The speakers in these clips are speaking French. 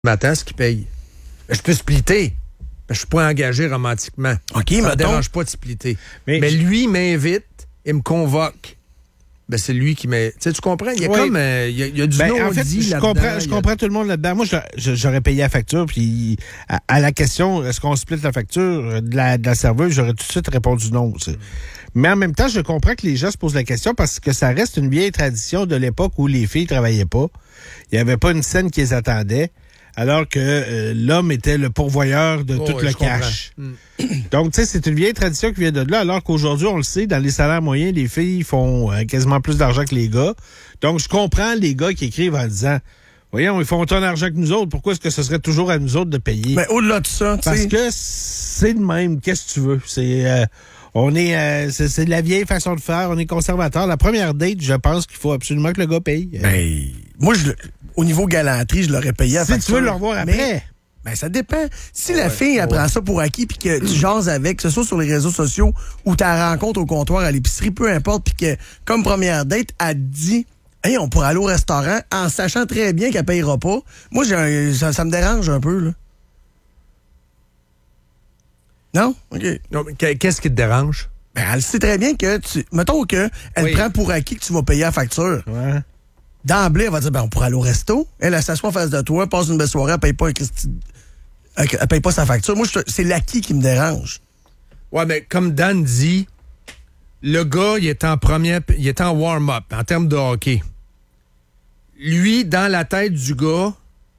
matin, ce qu'il paye. Je peux splitter. Je suis pas engagé romantiquement. OK, ça me mettons. dérange pas de splitter. Mais lui m'invite et me convoque. Ben, c'est lui qui m'a... Tu comprends? Il y a comme... il y a du non-dit en fait, je comprends tout le monde là-dedans. Moi, j'aurais payé la facture, puis à la question, est-ce qu'on split la facture de la serveuse, j'aurais tout de suite répondu non. T'sais. Mais en même temps, je comprends que les gens se posent la question parce que ça reste une vieille tradition de l'époque où les filles travaillaient pas. Il n'y avait pas une scène qui les attendait, alors que l'homme était le pourvoyeur de tout le cash. Donc, tu sais, c'est une vieille tradition qui vient de là, alors qu'aujourd'hui, on le sait, dans les salaires moyens, les filles font quasiment plus d'argent que les gars. Donc, je comprends les gars qui écrivent en disant, voyons, ils font autant d'argent que nous autres, pourquoi est-ce que ce serait toujours à nous autres de payer? Mais au-delà de ça, tu sais... Parce que c'est le même, qu'est-ce que tu veux? C'est... c'est de la vieille façon de faire. On est conservateur. La première date, je pense qu'il faut absolument que le gars paye. Moi, au niveau galanterie, je l'aurais payé à si tu veux le revoir après. Ben, ça dépend. Si la fille, elle prend ça pour acquis puis que tu jases avec, que ce soit sur les réseaux sociaux ou ta rencontre au comptoir à l'épicerie, peu importe, puis que, comme première date, elle te dit, hey, on pourrait aller au restaurant en sachant très bien qu'elle payera pas. Moi, ça me dérange un peu, là. Non? OK. Non, mais qu'est-ce qui te dérange? Ben, elle sait très bien que mettons qu'elle prend pour acquis que tu vas payer la facture. Ouais. D'emblée, elle va dire, ben, on pourrait aller au resto. Elle s'assoit en face de toi, passe une belle soirée, elle paye pas elle paye pas sa facture. Moi, c'est l'acquis qui me dérange. Ouais, mais comme Dan dit, le gars, il est en warm-up, en termes de hockey. Lui, dans la tête du gars,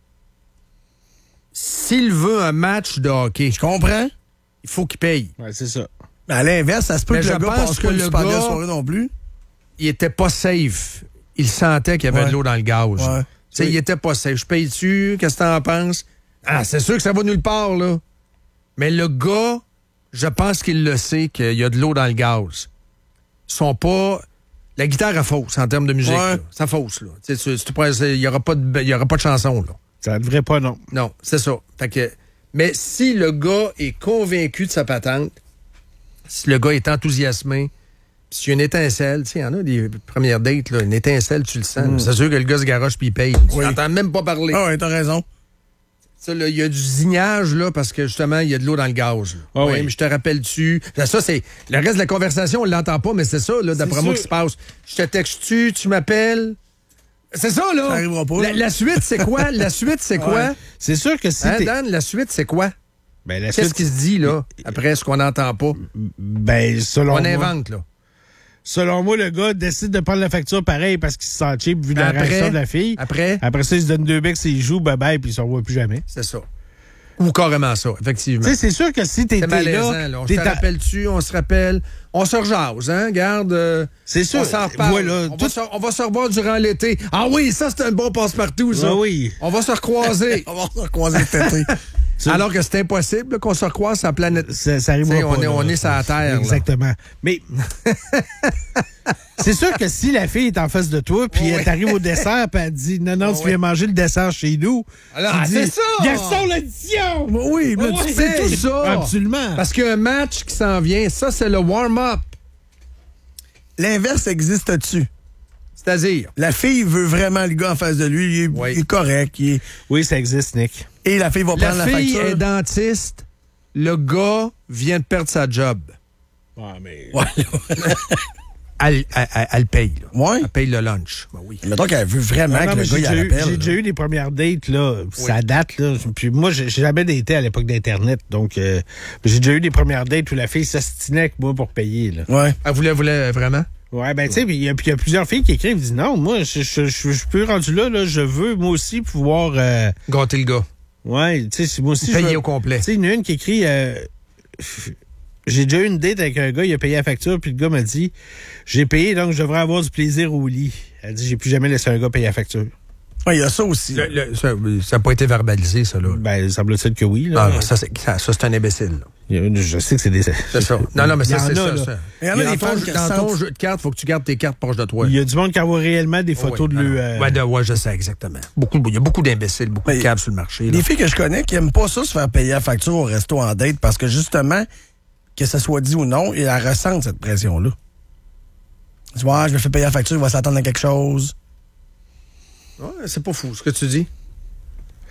s'il veut un match de hockey, Je comprends. il faut qu'il paye. Ouais, c'est ça. Mais à l'inverse, ça se peut Mais que je le gars pense passe que pas une le super belle gars- soirée non plus. Il était pas safe. Il sentait qu'il y avait de l'eau dans le gaz. Ouais. Tu sais, il était pas safe. Je paye dessus, qu'est-ce que t'en penses? Ah, c'est sûr que ça va nulle part, là. Mais le gars, je pense qu'il le sait qu'il y a de l'eau dans le gaz. Ils sont pas... La guitare est fausse en termes de musique. Ouais. Là. Ça fausse, là. Il y aura pas de chanson, là. Ça ne devrait pas, non. Non, c'est ça. Fait que... Mais si le gars est convaincu de sa patente, si le gars est enthousiasmé, s'il y a une étincelle, tu sais, il y en a des premières dates, là, une étincelle, tu le sens. C'est sûr que le gars se garoche puis il paye. Tu n'entends même pas parler. Ah ouais, t'as raison. Ça, là, il y a du zignage, là, parce que justement, il y a de l'eau dans le gaz. Ah oui. Mais je te rappelle-tu. Ça, c'est. Le reste de la conversation, on l'entend pas, mais c'est ça, là, d'après moi, qui se passe. Je te texte-tu, tu m'appelles. C'est ça, là. Ça arrivera pas. La suite, c'est quoi? La suite, c'est quoi? Ouais. C'est sûr que si t'es... Dan, la suite, c'est quoi? Ben, la Qu'est-ce suite, qui se dit, là, après ce qu'on n'entend pas? Ben, selon On moi... invente, là. Selon moi, le gars décide de prendre la facture pareil parce qu'il se sent cheap vu la réaction de la fille. Après ça, il se donne 2 becs, il joue, bye-bye, puis il s'en voit plus jamais. C'est ça. Ou carrément ça, effectivement. Tu sais, c'est sûr que si t'étais C'est malaisant, là... là. On se rappelle-tu, on se rappelle. On se rejase, hein? Garde. C'est sûr. On s'en reparle. Voilà, on va se revoir durant l'été. Ah oui, ça, c'est un bon passe-partout, ça. Ah oui. On va se recroiser. On va se recroiser cet été. Alors que c'est impossible là, qu'on se recroise sur la planète. Ça arrivera pas. On est sur la Terre. Exactement. Là. Mais c'est sûr que si la fille est en face de toi, puis elle t'arrive au dessert, puis elle dit non, tu viens manger le dessert chez nous. Alors, tu dis, c'est ça! Garçon, l'addition! Oui, mais tu C'est tout ça. Absolument. Parce qu'un match qui s'en vient, ça, c'est le warm-up. l'inverse existe-tu? C'est-à-dire? La fille veut vraiment le gars en face de lui. Il est correct. Oui, ça existe, Nick. Et la fille va prendre la fille facture. est dentiste. Le gars vient de perdre sa job. Ah, mais... Elle paye. Là. Ouais. Elle paye le lunch. Ben oui. Mettons qu'elle veut vraiment que le gars y appelle. J'ai déjà eu des premières dates, là. Ça date, là. Puis moi, j'ai jamais daté à l'époque d'Internet. Donc, j'ai déjà eu des premières dates où la fille s'ostinait avec moi pour payer, là. Ouais. Elle voulait vraiment? Ouais, ben, tu sais, il y a plusieurs filles qui écrivent, disent non, moi, je suis plus rendu là, je veux, moi aussi, pouvoir. Gâter le gars. Ouais, tu sais, moi aussi. Payer au complet. Tu sais, il y en a une qui écrit. J'ai déjà eu une date avec un gars, il a payé la facture, puis le gars m'a dit j'ai payé, donc je devrais avoir du plaisir au lit. Elle dit j'ai plus jamais laissé un gars payer la facture. Ouais, il y a ça aussi. Ça n'a pas été verbalisé, ça, là. Ben, semble-t-il que oui. Là. Ah, ça, c'est un imbécile, là. Je sais que c'est des. C'est ça. Non, mais c'est ça. Il y en a des femmes qui dans ressentent... ton jeu de cartes, il faut que tu gardes tes cartes proches de toi. Il y a du monde qui envoie réellement des photos de lui. Ouais, je sais, exactement. Il y a beaucoup d'imbéciles, beaucoup de câbles sur le marché. Des filles que je connais qui n'aiment pas ça, se faire payer la facture au resto en date, parce que justement, que ça soit dit ou non, elles ressentent cette pression-là. Tu vois, je me fais payer la facture, il va s'attendre à quelque chose. Ouais, c'est pas fou, ce que tu dis.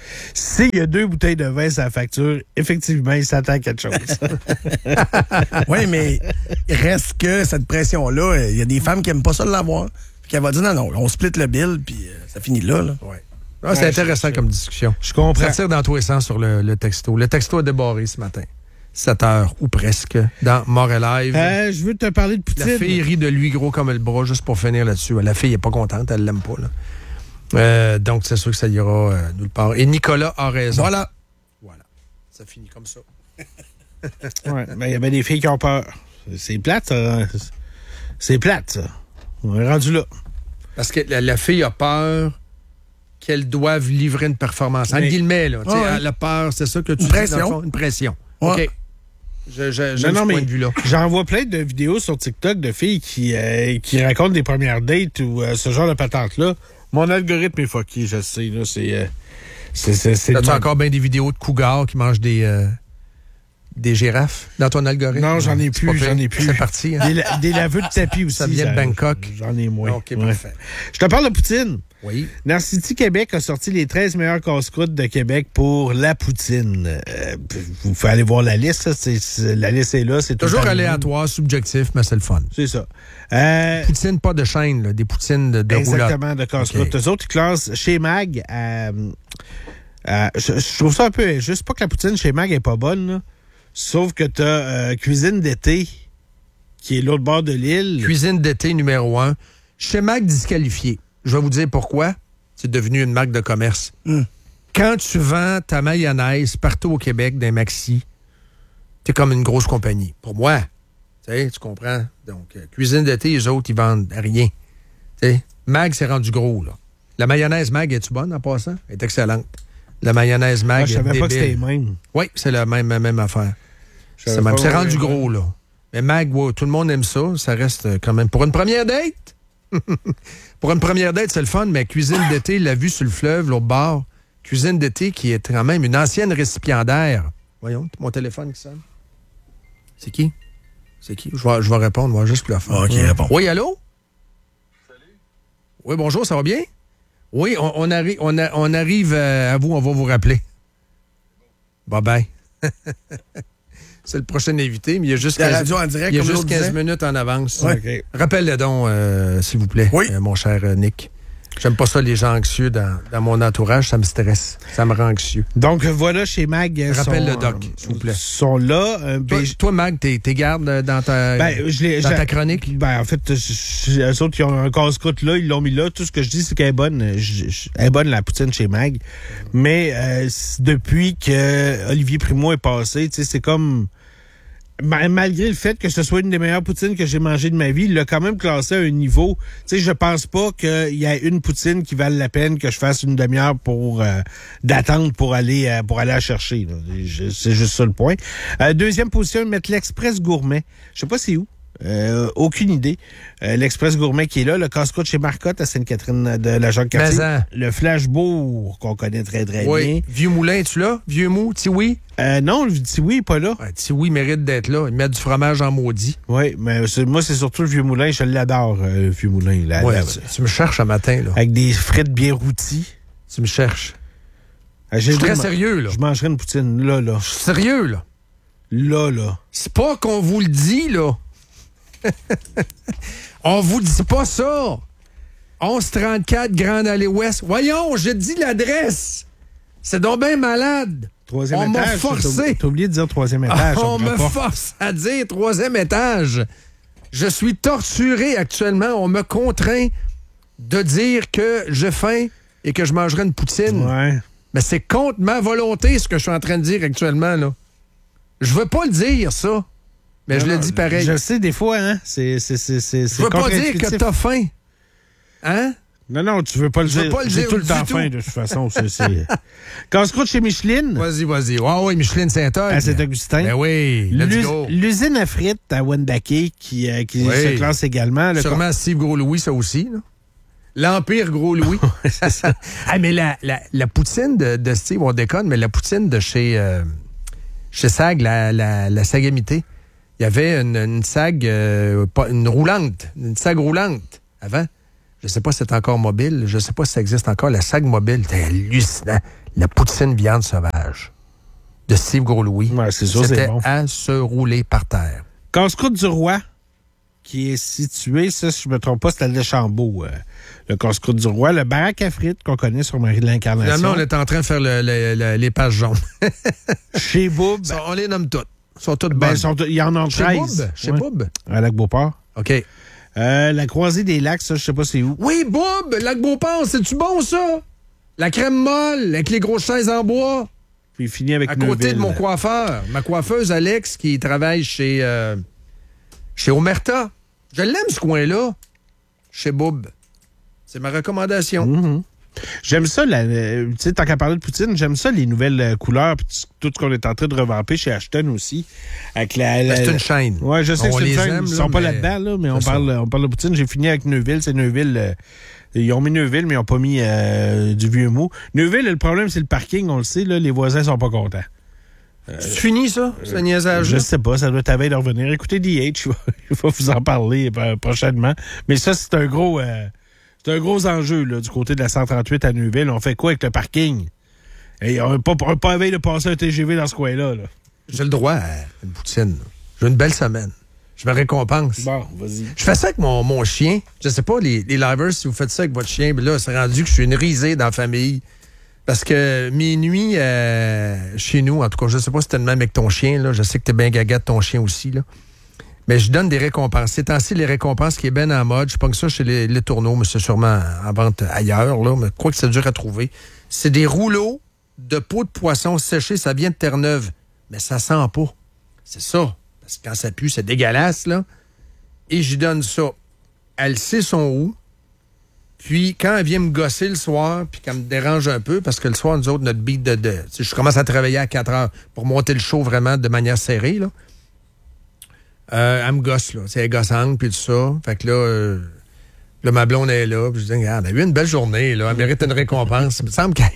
S'il y a 2 bouteilles de vin sur la facture, effectivement, il s'attend à quelque chose. Oui, mais il reste que cette pression-là, il y a des femmes qui n'aiment pas ça de l'avoir. Puis qu'elle va dire non, on split le bill, puis ça finit là. Ouais. Ah, c'est intéressant comme discussion. Je comprends. Ça tire dans tous les sens sur le texto. Le texto a débarré ce matin. 7 heures ou presque dans Morelive. Je veux te parler de Poutine. La fille rit de lui gros comme le bras, juste pour finir là-dessus. La fille n'est pas contente, elle l'aime pas. Là. Donc, c'est sûr que ça ira nulle part. Et Nicolas a raison. Voilà. Ça finit comme ça. Ouais, ben, il y avait des filles qui ont peur. C'est plate, ça. C'est plate, ça. On est rendu là. Parce que la fille a peur qu'elle doive livrer une performance. En guillemets, là. Elle a peur, c'est ça que tu dis, dans le fond, une pression. Ouais. OK. J'aime ce point de vue-là. J'en vois plein de vidéos sur TikTok de filles qui racontent des premières dates ou ce genre de patente-là. Mon algorithme est fucké, je sais. Là, T'as-tu encore bien des vidéos de cougars qui mangent des girafes dans ton algorithme? Non, j'en ai plus. C'est parti. Hein? Des laveux de tapis aussi. Ça vient de Bangkok. J'en ai moins. OK, parfait. Je te parle de Poutine. Oui. Narcity Québec a sorti les 13 meilleurs casse-croûtes de Québec pour la poutine. Vous pouvez aller voir la liste. La liste est là. C'est toujours aléatoire, subjectif, mais c'est le fun. C'est ça. Poutine, pas de chaîne, là, des poutines de roulotte. Exactement, de casse-croûte. Okay. Eux autres, ils classent chez Mag je trouve ça un peu injuste. Pas que la poutine chez Mag est pas bonne, là. Sauf que t'as Cuisine d'été, qui est l'autre bord de l'île. Cuisine d'été numéro 1. Chez Mag disqualifié. Je vais vous dire pourquoi. C'est devenu une marque de commerce. Quand tu vends ta mayonnaise partout au Québec, d'un maxi, t'es comme une grosse compagnie. Pour moi, tu comprends? Donc, Cuisine d'été, les autres, ils vendent rien. T'sais, Mag, c'est rendu gros, là. La mayonnaise Mag, est-tu bonne en passant? Elle est excellente. La mayonnaise Mag, je savais pas que c'était les mêmes. Oui, c'est la même affaire. C'est rendu gros, là. Mais Mag, wow, tout le monde aime ça. Ça reste quand même... Pour une première date? Pour une première date, c'est le fun, mais Cuisine d'été, la vue sur le fleuve, l'autre bord. Cuisine d'été qui est quand même une ancienne récipiendaire. Voyons, mon téléphone qui sonne. C'est qui? Je vais répondre, moi, juste pour la fin. OK, réponds. Oui, allô? Salut. Oui, bonjour, ça va bien? Oui, on arrive à vous, on va vous rappeler. Bye-bye. C'est le prochain invité, mais il y a juste 15 minutes en avance. Ouais. Okay. Rappelle-le donc, s'il vous plaît, mon cher Nick. J'aime pas ça, les gens anxieux dans mon entourage. Ça me stresse. Ça me rend anxieux. Donc, voilà, chez Mag... Rappelle le doc, s'il vous plaît. Sont là. Toi, Mag, t'es garde dans ta chronique? En fait, eux autres qui ont un casse-croûte là, ils l'ont mis là. Tout ce que je dis, c'est qu'elle est bonne. Elle est bonne, la poutine chez Mag. Mais depuis que Olivier Primo est passé, tu sais, c'est comme... Malgré le fait que ce soit une des meilleures poutines que j'ai mangées de ma vie, il l'a quand même classé à un niveau. Tu sais, je pense pas qu'il y a une poutine qui vale la peine que je fasse une demi-heure d'attente pour aller la chercher. Là. C'est juste ça le point. Deuxième position, ils mettent l'Express Gourmet. Je sais pas c'est où. Aucune idée. L'Express Gourmet qui est là, le casse-croûte chez Marcotte à Sainte-Catherine de la Jacques-Cartier. Le Flashbourg qu'on connaît très très bien. Vieux Moulin, es-tu là? Vieux Mou, Tiwi? Non, le Tiwi n'est pas là. Tiwi mérite d'être là. Ils mettent du fromage en maudit. Oui, mais moi, c'est surtout le Vieux Moulin. Je l'adore, le Vieux Moulin. Tu me cherches un matin, là. Avec des frites bien rôties. Tu me cherches. Je suis très sérieux, là. Je mangerai une poutine, là. Je suis sérieux, là. Là. C'est pas qu'on vous le dit, là. On vous dit pas ça. 1134 Grande Allée Ouest. Voyons, je dis l'adresse. C'est donc bien malade. Troisième étage. On m'a forcé. T'as oublié de dire troisième étage. On me force à dire troisième étage. Je suis torturé actuellement. On me contraint de dire que j'ai faim et que je mangerai une poutine. Ouais. Mais c'est contre ma volonté ce que je suis en train de dire actuellement, là. Je veux pas le dire, ça. Mais je le dis pareil. Je sais, des fois, hein. Je veux pas dire que t'as faim. Hein? Non, tu veux pas le dire. J'ai tout le temps faim, de toute façon. Casse-croûte chez Micheline. Vas-y. Oui, Micheline Saint-Eustache. À Saint-Augustin. Ben oui, l'usine à frites à Wendake qui se classe également. Sûrement Steve Gros-Louis, ça aussi, là. L'Empire Gros-Louis. C'est ça. Mais la poutine de Steve, on déconne, mais la poutine de chez SAG, la Sagamité, il y avait une SAG, une SAG roulante avant. Je sais pas si c'est encore mobile. Je sais pas si ça existe encore. La SAG mobile, c'était hallucinant. La poutine viande sauvage de Steve Gros-Louis. Ouais, c'est sûr, C'était c'est bon. à se rouler par terre. Casse-croûte du Roi, qui est situé, ça, si je ne me trompe pas, c'est à Deschambault, le casse-croûte du Roi. Le baraque à frites qu'on connaît sur Marie de l'Incarnation. Finalement, on est en train de faire les pages jaunes. Chez Boub. On les nomme toutes. Ils sont toutes Ben, bonnes. il y en a 13. Chez Boub? Chez Ouais. Boub? À Lac-Beauport. OK. La Croisée des Lacs, ça, je sais pas c'est où. Oui, Boub! Lac-Beauport, c'est-tu bon, ça? La crème molle avec les grosses chaises en bois. Puis il finit avec À côté Neuville. de mon coiffeur. Ma coiffeuse, Alex, qui travaille chez Omerta. Je l'aime, ce coin-là. Chez Boub. C'est ma recommandation. Mhm. J'aime ça, tu sais, tant qu'à parler de poutine, j'aime ça, les nouvelles couleurs, puis tout ce qu'on est en train de revamper chez Ashton aussi. Avec C'est une chaîne. Ouais, je sais On que c'est les une chaîne. aime, Ils là, sont pas mais là-dedans, là, mais on c'est ça. parle de poutine. J'ai fini avec Neuville. C'est Neuville. Ils ont mis Neuville, mais ils n'ont pas mis du vieux mot. Neuville, le problème, c'est le parking, on le sait, là, les voisins sont pas contents. C'est fini, ça? Ce niaisage? Je sais pas, ça doit être à veille de revenir. Écoutez, DH, il va vous en parler prochainement. Mais ça, c'est un gros enjeu là, du côté de la 138 à Neuville. On fait quoi avec le parking? Et on n'est pas à veille de passer un TGV dans ce coin-là. Là. J'ai le droit à une poutine. J'ai une belle semaine. Je me récompense. Bon, vas-y. Je fais ça avec mon chien. Je sais pas, les livers, si vous faites ça avec votre chien, mais là, c'est rendu que je suis une risée dans la famille. Parce que mes nuits chez nous, en tout cas, je sais pas si t'es le même avec ton chien, là. Je sais que t'es bien gaga de ton chien aussi, là. Mais je donne des récompenses. Ces temps-ci, les récompenses qui est bien en mode, je pense que ça chez les tourneaux, mais c'est sûrement en vente ailleurs, là. Mais je crois que c'est dur à trouver. C'est des rouleaux de peau de poisson séchée, ça vient de Terre-Neuve. Mais ça sent pas. C'est ça. Parce que quand ça pue, c'est dégueulasse, là. Et j'y donne ça. Elle sait son où. Puis, quand elle vient me gosser le soir, puis qu'elle me dérange un peu, parce que le soir, nous autres, notre beat je commence à travailler à 4 heures pour monter le show vraiment de manière serrée, là. Elle me gosse, là. Elle est gossante, puis tout ça. Fait que là, ma blonde est là, puis je dis, regarde, elle a eu une belle journée, là. Elle mérite une récompense. Il me semble qu'elle...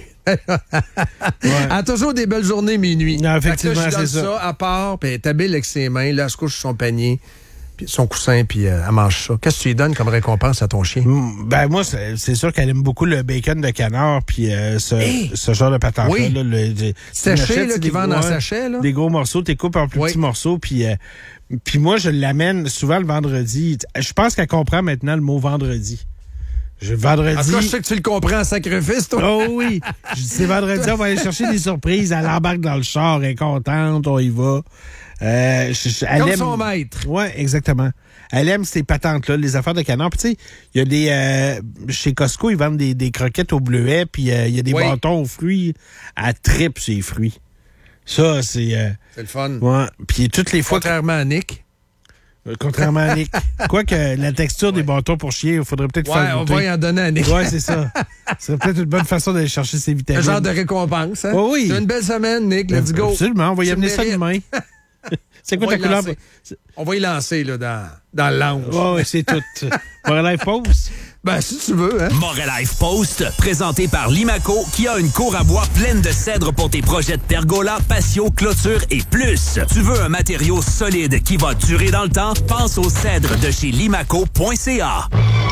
Elle a toujours des belles journées minuit. Non, effectivement, fait que là, je c'est donne ça à part, puis elle est habile avec ses mains. Là, elle se couche sur son panier, puis son coussin, puis elle mange ça. Qu'est-ce que tu lui donnes comme récompense à ton chien? Ben moi, c'est sûr qu'elle aime beaucoup le bacon de canard, puis ce genre de patente-là. Oui. Là, Sachet, là, qui vendent en sachet, là. Des gros morceaux, tu coupes en plus petits morceaux, puis moi, je l'amène souvent le vendredi. Je pense qu'elle comprend maintenant le mot vendredi. Vendredi. En tout cas, je sais que tu le comprends en sacrifice, toi. Oh oui. Je dis, c'est vendredi, on va aller chercher des surprises. Elle embarque dans le char, elle est contente, on y va. Elle Comme aime... son maître. Oui, exactement. Elle aime ces patentes-là, les affaires de canard. Puis tu sais, il y a des... chez Costco, ils vendent des croquettes au bleuet, puis il y a des bâtons aux fruits. Elle tripe ces fruits. Ça, c'est... C'est le fun. Ouais. Puis toutes les fois... Contrairement à Nick. Contrairement à Nick. Quoique la texture des bâtons pour chier, il faudrait peut-être faire on goûter. va y en donner à Nick. Oui, c'est ça. Ce serait peut-être une bonne façon d'aller chercher ses vitamines. Un genre de récompense, hein? Oh oui. C'est une belle semaine, Nick. Let's go. Absolument. On va y amener ça demain. C'est quoi ta couleur? On va y lancer là, dans le lounge. Oui, c'est tout. Morel Life Post? Ben, si tu veux, hein. Morel Life Post, présenté par Limaco, qui a une cour à bois pleine de cèdre pour tes projets de pergola, patio, clôture et plus. Tu veux un matériau solide qui va durer dans le temps? Pense au cèdre de chez limaco.ca.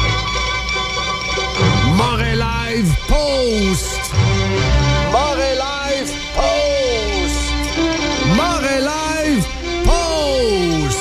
Morel Life Post! Morel Life Post! Morel Life Post!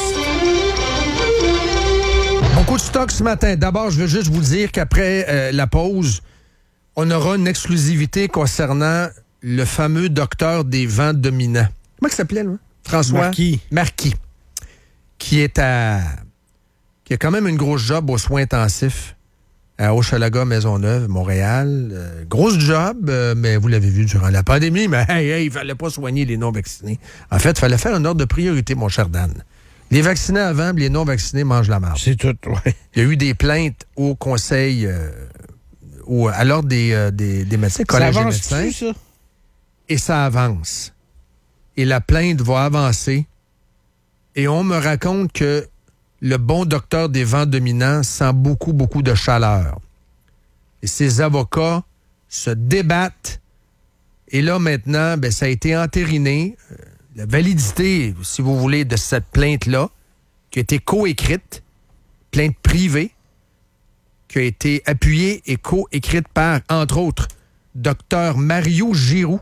Beaucoup de stock ce matin. D'abord, je veux juste vous dire qu'après la pause, on aura une exclusivité concernant le fameux docteur des vents dominants. Comment il s'appelait, là? François Marquis. Qui a quand même une grosse job aux soins intensifs à Hochelaga, Maisonneuve, Montréal. Grosse job, mais vous l'avez vu durant la pandémie, mais il fallait pas soigner les non-vaccinés. En fait, il fallait faire un ordre de priorité, mon cher Dan. Les vaccinés avant, les non-vaccinés mangent la marde. C'est tout, oui. Il y a eu des plaintes au conseil, à l'ordre des médecins, collège des médecins. Ça? Et ça avance. Et la plainte va avancer. Et on me raconte que le bon docteur des vents dominants sent beaucoup, beaucoup de chaleur. Et ses avocats se débattent. Et là, maintenant, ça a été entériné. La validité, si vous voulez, de cette plainte-là, qui a été coécrite, plainte privée, qui a été appuyée et coécrite par, entre autres, Dr Mario Giroux,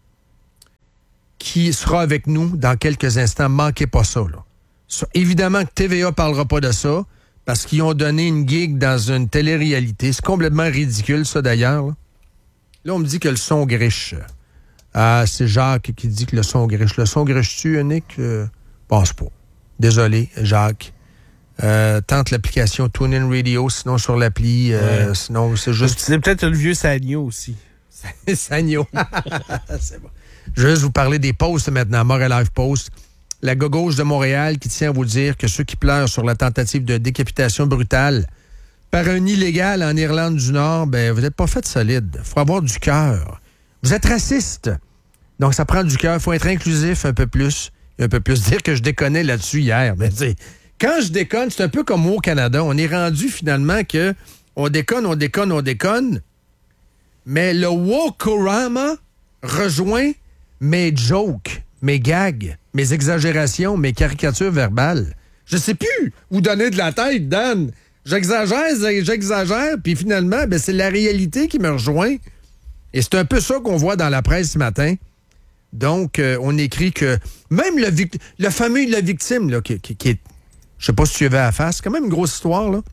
qui sera avec nous dans quelques instants. Manquez pas ça, là. Évidemment que TVA parlera pas de ça, parce qu'ils ont donné une gig dans une télé-réalité. C'est complètement ridicule, ça, d'ailleurs. Là, on me dit que le son griche. Ah, c'est Jacques qui dit que le son griche. Le son griche-tu, Nick? Pense pas. Désolé, Jacques. Tente l'application TuneIn Radio, sinon sur l'appli. Sinon, c'est juste... C'est peut-être le vieux Sagno aussi. Sagno. C'est bon. Je vais juste vous parler des posts maintenant. Montréal Live Post. La gauche de Montréal qui tient à vous dire que ceux qui pleurent sur la tentative de décapitation brutale par un illégal en Irlande du Nord, ben vous n'êtes pas fait solide. Il faut avoir du cœur. Vous êtes raciste. Donc, ça prend du cœur. Il faut être inclusif un peu plus. Un peu plus. Dire que je déconnais là-dessus hier. Mais quand je déconne, c'est un peu comme au Canada. On est rendu finalement que on déconne. Mais le Wokorama rejoint mes jokes, mes gags, mes exagérations, mes caricatures verbales. Je sais plus où donner de la tête, Dan. J'exagère, puis finalement, ben, c'est la réalité qui me rejoint. Et c'est un peu ça qu'on voit dans la presse ce matin. Donc, on écrit que même le fameux de la victime, là, qui est... Je sais pas si tu avais à face, c'est quand même une grosse histoire, là.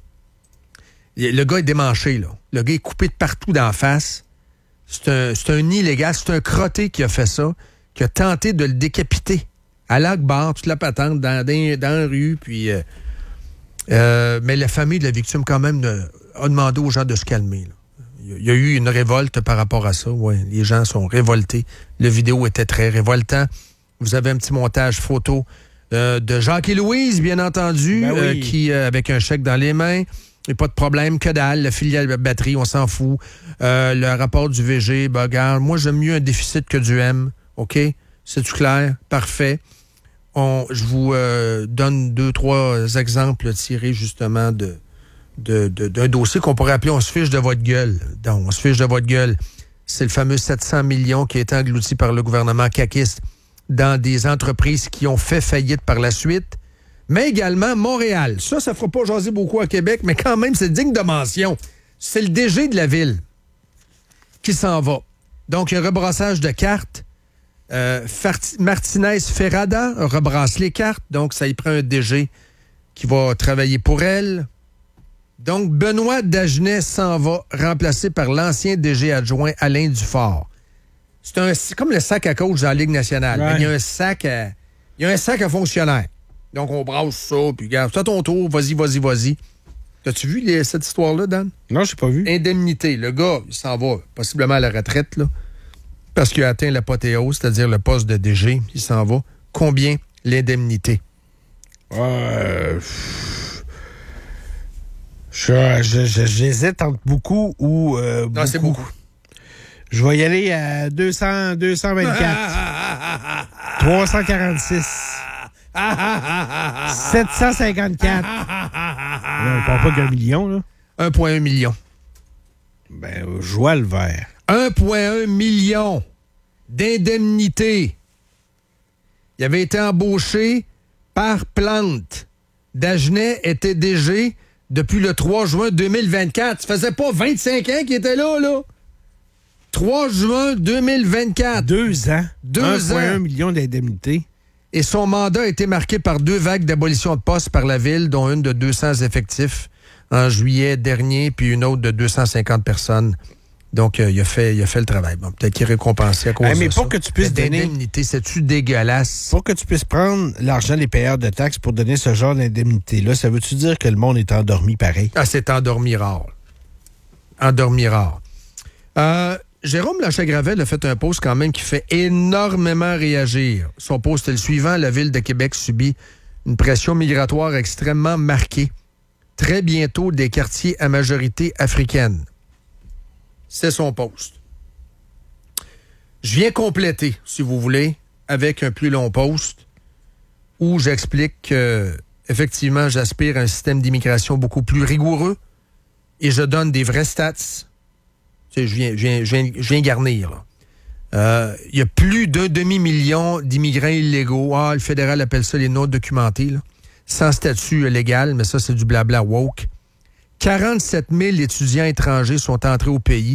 Le gars est démanché, là. Le gars est coupé de partout d'en face. C'est un illégal, c'est un crotté qui a fait ça, qui a tenté de le décapiter. À Lac-Bar, toute la patente, dans la rue, puis... mais la famille de la victime, quand même, a demandé aux gens de se calmer, là. Il y a eu une révolte par rapport à ça. Ouais, les gens sont révoltés. Le vidéo était très révoltant. Vous avez un petit montage photo de Jacques et Louise, bien entendu, ben oui. qui, avec un chèque dans les mains, et pas de problème, que dalle. Le filiale batterie, on s'en fout. Le rapport du VG, ben, regarde, moi, j'aime mieux un déficit que du M. OK? C'est-tu clair? Parfait. Je vous donne 2-3 exemples tirés, justement, d'un dossier qu'on pourrait appeler « On se fiche de votre gueule ». Donc, on se fiche de votre gueule. C'est le fameux 700 millions qui a été englouti par le gouvernement caquiste dans des entreprises qui ont fait faillite par la suite. Mais également Montréal. Ça fera pas jaser beaucoup à Québec, mais quand même, c'est digne de mention. C'est le DG de la ville qui s'en va. Donc, il y a un rebrassage de cartes. Martinez Ferrada rebrasse les cartes. Donc, ça y prend un DG qui va travailler pour elle. Donc, Benoît Dagenet s'en va, remplacé par l'ancien DG adjoint Alain Dufort. C'est comme le sac à coach dans la Ligue nationale. Ouais. Il y a un sac à fonctionnaires. Donc, on brasse ça, puis regarde, c'est à ton tour, vas-y. As-tu vu cette histoire-là, Dan? Non, j'ai pas vu. Indemnité. Le gars, il s'en va possiblement à la retraite, là, parce qu'il a atteint l'apothéose, c'est-à-dire le poste de DG. Il s'en va. Combien l'indemnité? J'hésite entre beaucoup ou non, beaucoup. C'est beaucoup. Je vais y aller à 224. 346. 754. On parle pas d'1 million, là. 1,1 million. Ben, je vois le vert. 1,1 million d'indemnité. Il avait été embauché par Plante. Dagenet était DG depuis le 3 juin 2024. Ça faisait pas 25 ans qu'il était là. 3 juin 2024. 2 ans. 1,1 million d'indemnités. Et son mandat a été marqué par 2 vagues d'abolition de postes par la Ville, dont une de 200 effectifs en juillet dernier, puis une autre de 250 personnes. Donc, il a fait le travail. Bon, peut-être qu'il est récompensé à cause de ça. Mais pour que tu puisses donner... L'indemnité, c'est-tu dégueulasse? Pour que tu puisses prendre l'argent des payeurs de taxes pour donner ce genre d'indemnité-là, ça veut-tu dire que le monde est endormi pareil? Ah, c'est endormi rare. Jérôme Lachey-Gravel a fait un post quand même qui fait énormément réagir. Son post est le suivant. La Ville de Québec subit une pression migratoire extrêmement marquée. Très bientôt, des quartiers à majorité africaine. C'est son post. Je viens compléter, si vous voulez, avec un plus long post où j'explique que, effectivement, j'aspire à un système d'immigration beaucoup plus rigoureux et je donne des vrais stats. Je viens garnir. Il y a plus d'un demi-million d'immigrants illégaux. Le fédéral appelle ça les non-documentés, là, sans statut légal, mais ça, c'est du blabla woke. 47 000 étudiants étrangers sont entrés au pays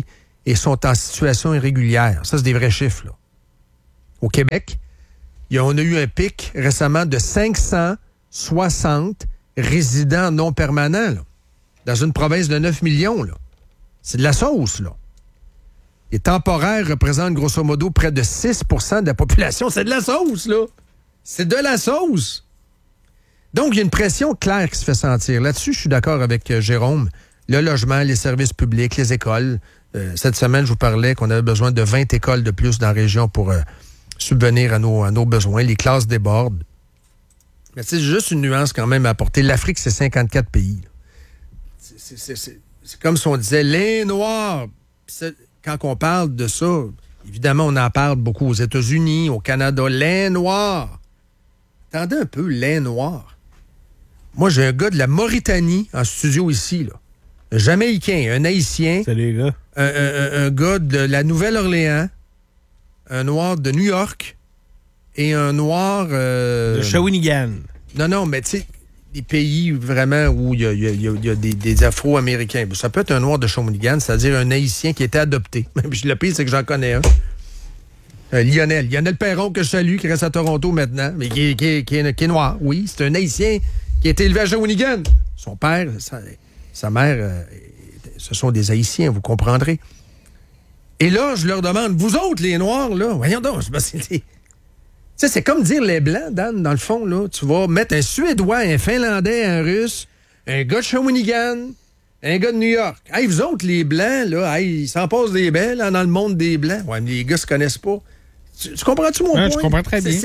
et sont en situation irrégulière. Ça, c'est des vrais chiffres, là. Au Québec, on a eu un pic récemment de 560 résidents non permanents, là, dans une province de 9 millions. Là. C'est de la sauce, là. Les temporaires représentent grosso modo près de 6 % de la population. C'est de la sauce, là. C'est de la sauce. Donc, il y a une pression claire qui se fait sentir. Là-dessus, je suis d'accord avec Jérôme. Le logement, les services publics, les écoles. Cette semaine, je vous parlais qu'on avait besoin de 20 écoles de plus dans la région pour subvenir à nos besoins. Les classes débordent. Mais c'est juste une nuance quand même à apporter. L'Afrique, c'est 54 pays. C'est comme si on disait les Noirs. Quand on parle de ça, évidemment, on en parle beaucoup aux États-Unis, au Canada. Les Noirs. Attendez un peu, les Noirs. Moi, j'ai un gars de la Mauritanie en studio ici, là. Un Jamaïcain, un Haïtien. Salut, les gars. Un gars de la Nouvelle-Orléans, un Noir de New York et un Noir... de Shawinigan. Non, mais tu sais, des pays vraiment où il y a des Afro-Américains. Ça peut être un Noir de Shawinigan, c'est-à-dire un Haïtien qui était adopté. Puis le pire, c'est que j'en connais un. Lionel Perron, que je salue, qui reste à Toronto maintenant, mais qui est noir. Oui, c'est un Haïtien qui a été élevé à Shawinigan. Son père, sa mère, ce sont des Haïtiens, vous comprendrez. Et là, je leur demande, vous autres, les Noirs, là, voyons donc, c'est comme dire les Blancs, Dan, dans le fond, là. Tu vas mettre un Suédois, un Finlandais, un Russe, un gars de Shawinigan, un gars de New York. Hey, vous autres, les Blancs, là, hey, ils s'en passent des belles là, dans le monde des Blancs. Ouais, mais les gars se connaissent pas. Tu comprends-tu mon point? Je comprends très bien.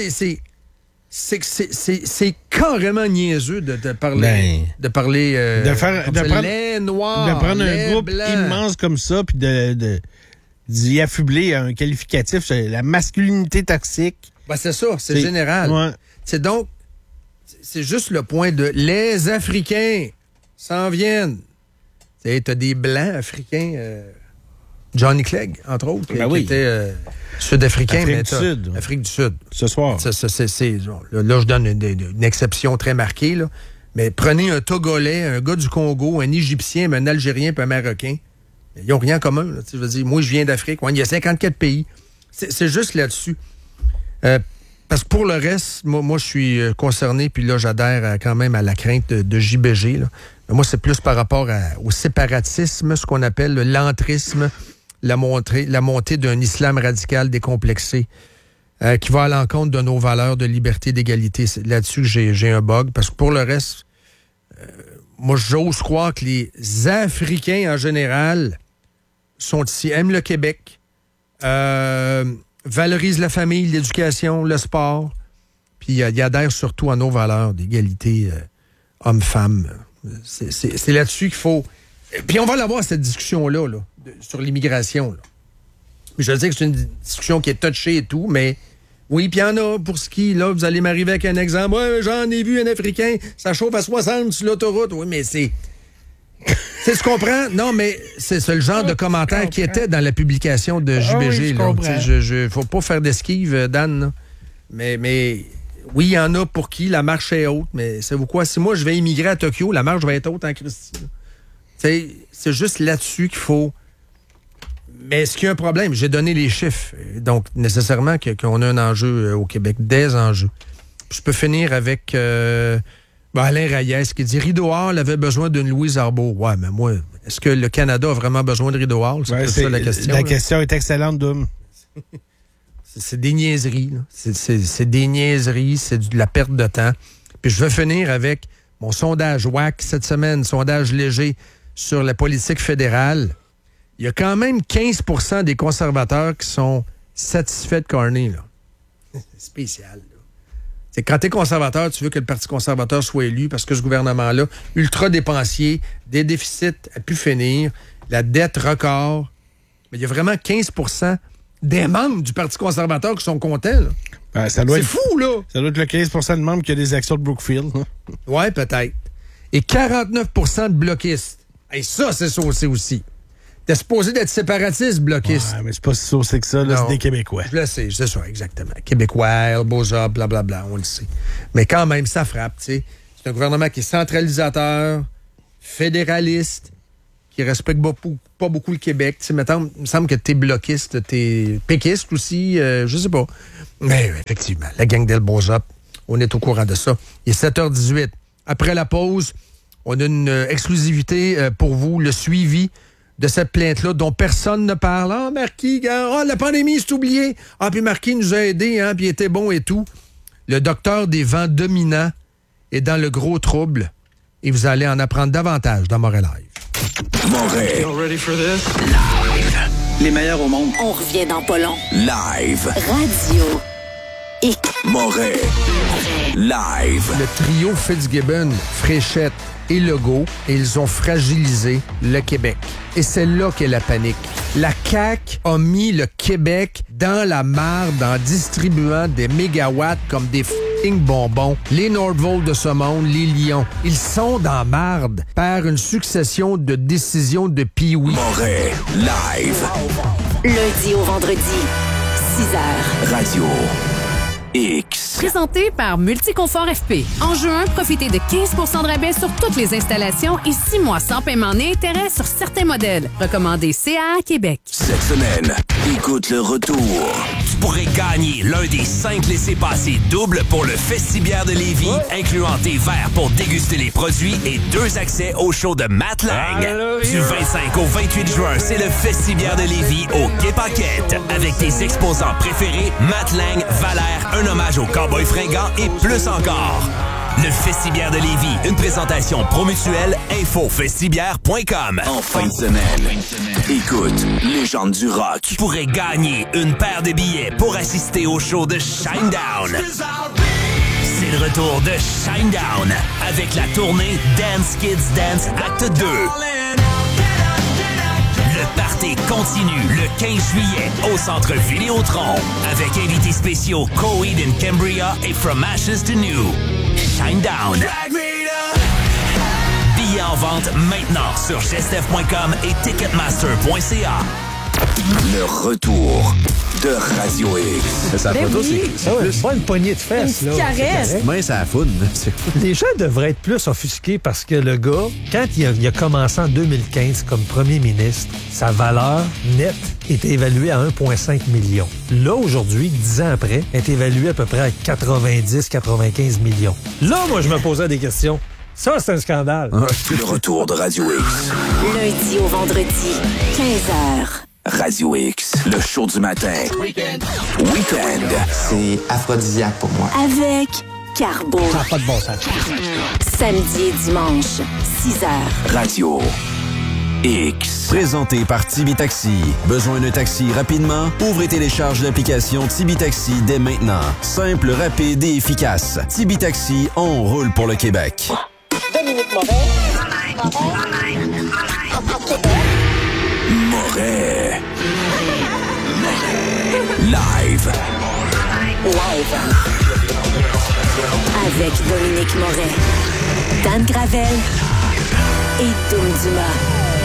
C'est carrément niaiseux de parler... de prendre les Noirs, de prendre un groupe Blancs. immense comme ça, puis d'y affubler un qualificatif, c'est la masculinité toxique. Ben c'est ça, c'est général. Ouais. C'est donc, c'est juste le point de les Africains s'en viennent. Tu sais, t'as des Blancs africains, Johnny Clegg, entre autres, qui était sud-africain. Afrique du Sud. Ce soir. Là, je donne une exception très marquée, là. Mais prenez un Togolais, un gars du Congo, un Égyptien, un Algérien puis un Marocain. Ils n'ont rien en commun. Là. Je veux dire, moi, je viens d'Afrique. Il y a 54 pays. C'est juste là-dessus. Parce que pour le reste, moi je suis concerné, puis là, j'adhère quand même à la crainte de JBG. Là. Mais moi, c'est plus par rapport au séparatisme, ce qu'on appelle l'entrisme, la montée d'un islam radical décomplexé, qui va à l'encontre de nos valeurs de liberté, d'égalité. C'est là-dessus que j'ai un bug. Parce que pour le reste, moi, j'ose croire que les Africains, en général, sont ici, aiment le Québec, valorisent la famille, l'éducation, le sport, puis ils adhèrent surtout à nos valeurs d'égalité homme-femme. C'est là-dessus qu'il faut... Puis on va l'avoir, cette discussion-là, sur l'immigration. Là. Je sais que c'est une discussion qui est touchée et tout, mais oui, puis il y en a pour ce qui, là, vous allez m'arriver avec un exemple. Ouais, j'en ai vu un Africain, ça chauffe à 60 sur l'autoroute. Oui, mais c'est... Tu comprends? Non, mais c'est le genre de commentaire qui était dans la publication de JBG. Il faut pas faire d'esquive, Dan. Là. Mais oui, il y en a pour qui la marche est haute, mais savez-vous quoi? Si moi, je vais immigrer à Tokyo, la marche va être haute en Christie. C'est juste là-dessus qu'il faut... Mais est-ce qu'il y a un problème? J'ai donné les chiffres. Donc, nécessairement qu'on a un enjeu au Québec, des enjeux. Puis je peux finir avec... Alain Reyes qui dit Rideau Hall avait besoin d'une Louise Arbour. Ouais, mais moi, est-ce que le Canada a vraiment besoin de Rideau Hall? C'est ça la question. La question est excellente, Doom. C'est des niaiseries. Là. C'est des niaiseries, c'est de la perte de temps. Puis je veux finir avec mon sondage WAC cette semaine, sondage léger sur la politique fédérale. Il y a quand même 15 % des conservateurs qui sont satisfaits de Carney. Là. C'est spécial. Là. C'est quand tu es conservateur, tu veux que le Parti conservateur soit élu parce que ce gouvernement-là, ultra dépensier, des déficits à pu finir, la dette record. Mais il y a vraiment 15 % des membres du Parti conservateur qui sont contents. Là. C'est fou, là! Ça doit être le 15 % de membres qui a des actions de Brookfield. Oui, peut-être. Et 49 % de bloquistes. Et ça, c'est saucé aussi. T'es supposé d'être séparatiste, bloquiste. Ouais, mais c'est pas si saucé que ça, là, c'est des Québécois. Je le sais, c'est ça, exactement. Québécois, Boza, blablabla, on le sait. Mais quand même, ça frappe, tu sais. C'est un gouvernement qui est centralisateur, fédéraliste, qui respectent pas beaucoup le Québec. Tu sais, mettons, il me semble que t'es bloquiste, t'es péquiste aussi, je sais pas. Mais effectivement, la gang d'El Bozop, on est au courant de ça. Il est 7h18. Après la pause, on a une exclusivité pour vous, le suivi de cette plainte-là dont personne ne parle. Ah, Marquis, la pandémie, c'est oublié. Ah, puis Marquis nous a aidés, hein, puis il était bon et tout. Le docteur des vents dominants est dans le gros trouble et vous allez en apprendre davantage dans Moret Live. Moret. You ready for this? Live. Les meilleurs au monde. On revient dans pas long. Live. Radio X. Moret. Live. Le trio Fitzgibbon, Fréchette et Legault, ils ont fragilisé le Québec. Et c'est là qu'est la panique. La CAQ a mis le Québec dans la marde en distribuant des mégawatts comme des f***ing bonbons. Les Nordvolt de ce monde, les Lions, ils sont dans la marde par une succession de décisions de pee-wee. Moret. Live. Lundi au vendredi, 6h. Radio X. Présenté par Multiconfort FP. En juin, profitez de 15 % de rabais sur toutes les installations et 6 mois sans paiement ni intérêt sur certains modèles. Recommandé CA Québec. Cette semaine, écoute le retour. Tu pourrais gagner l'un des 5 laissez-passer doubles pour le Festibière de Lévis, incluant des verres pour déguster les produits et 2 accès au show de Matt Lang. Du 25 au 28 juin, c'est le Festibière de Lévis au Quai Paquette. Avec tes exposants préférés, Matt Lang, Valère, un hommage aux Cowboys fringants et plus encore. Le Festibière de Lévis, une présentation promutuelle, infofestibière.com. En fin de semaine, écoute Légende du rock. Tu pourrais gagner une paire de billets pour assister au show de Shinedown. C'est le retour de Shinedown avec la tournée Dance Kids Dance Act 2. Le party continue le 15 juillet au Centre Vidéotron avec invités spéciaux Coheed and Cambria et From Ashes to New. Shinedown. Billets en vente maintenant sur gestef.com et ticketmaster.ca. Le retour de Radio X. Sa photo, c'est pas une poignée de fesses. Une caresse. Mais ça a foune. Les gens devraient être plus offusqués parce que le gars, quand il a commencé en 2015 comme premier ministre, sa valeur nette est évaluée à 1,5 million. Là, aujourd'hui, 10 ans après, elle est évaluée à peu près à 90-95 millions. Là, moi, je me posais des questions. Ça, c'est un scandale. Le retour de Radio X. Lundi au vendredi, 15h. Radio X, le show du matin. Weekend. C'est aphrodisiaque pour moi. Avec Carbo. Ça n'a pas de bon sens. Samedi et dimanche, 6h. Radio X. Présenté par Tibi Taxi. Besoin d'un taxi rapidement? Ouvre et télécharge l'application Tibi Taxi dès maintenant. Simple, rapide et efficace. Tibi Taxi, on roule pour le Québec. Dominique Moret. Live. Avec Dominique Moret, Dan Gravel et Doom Dumas.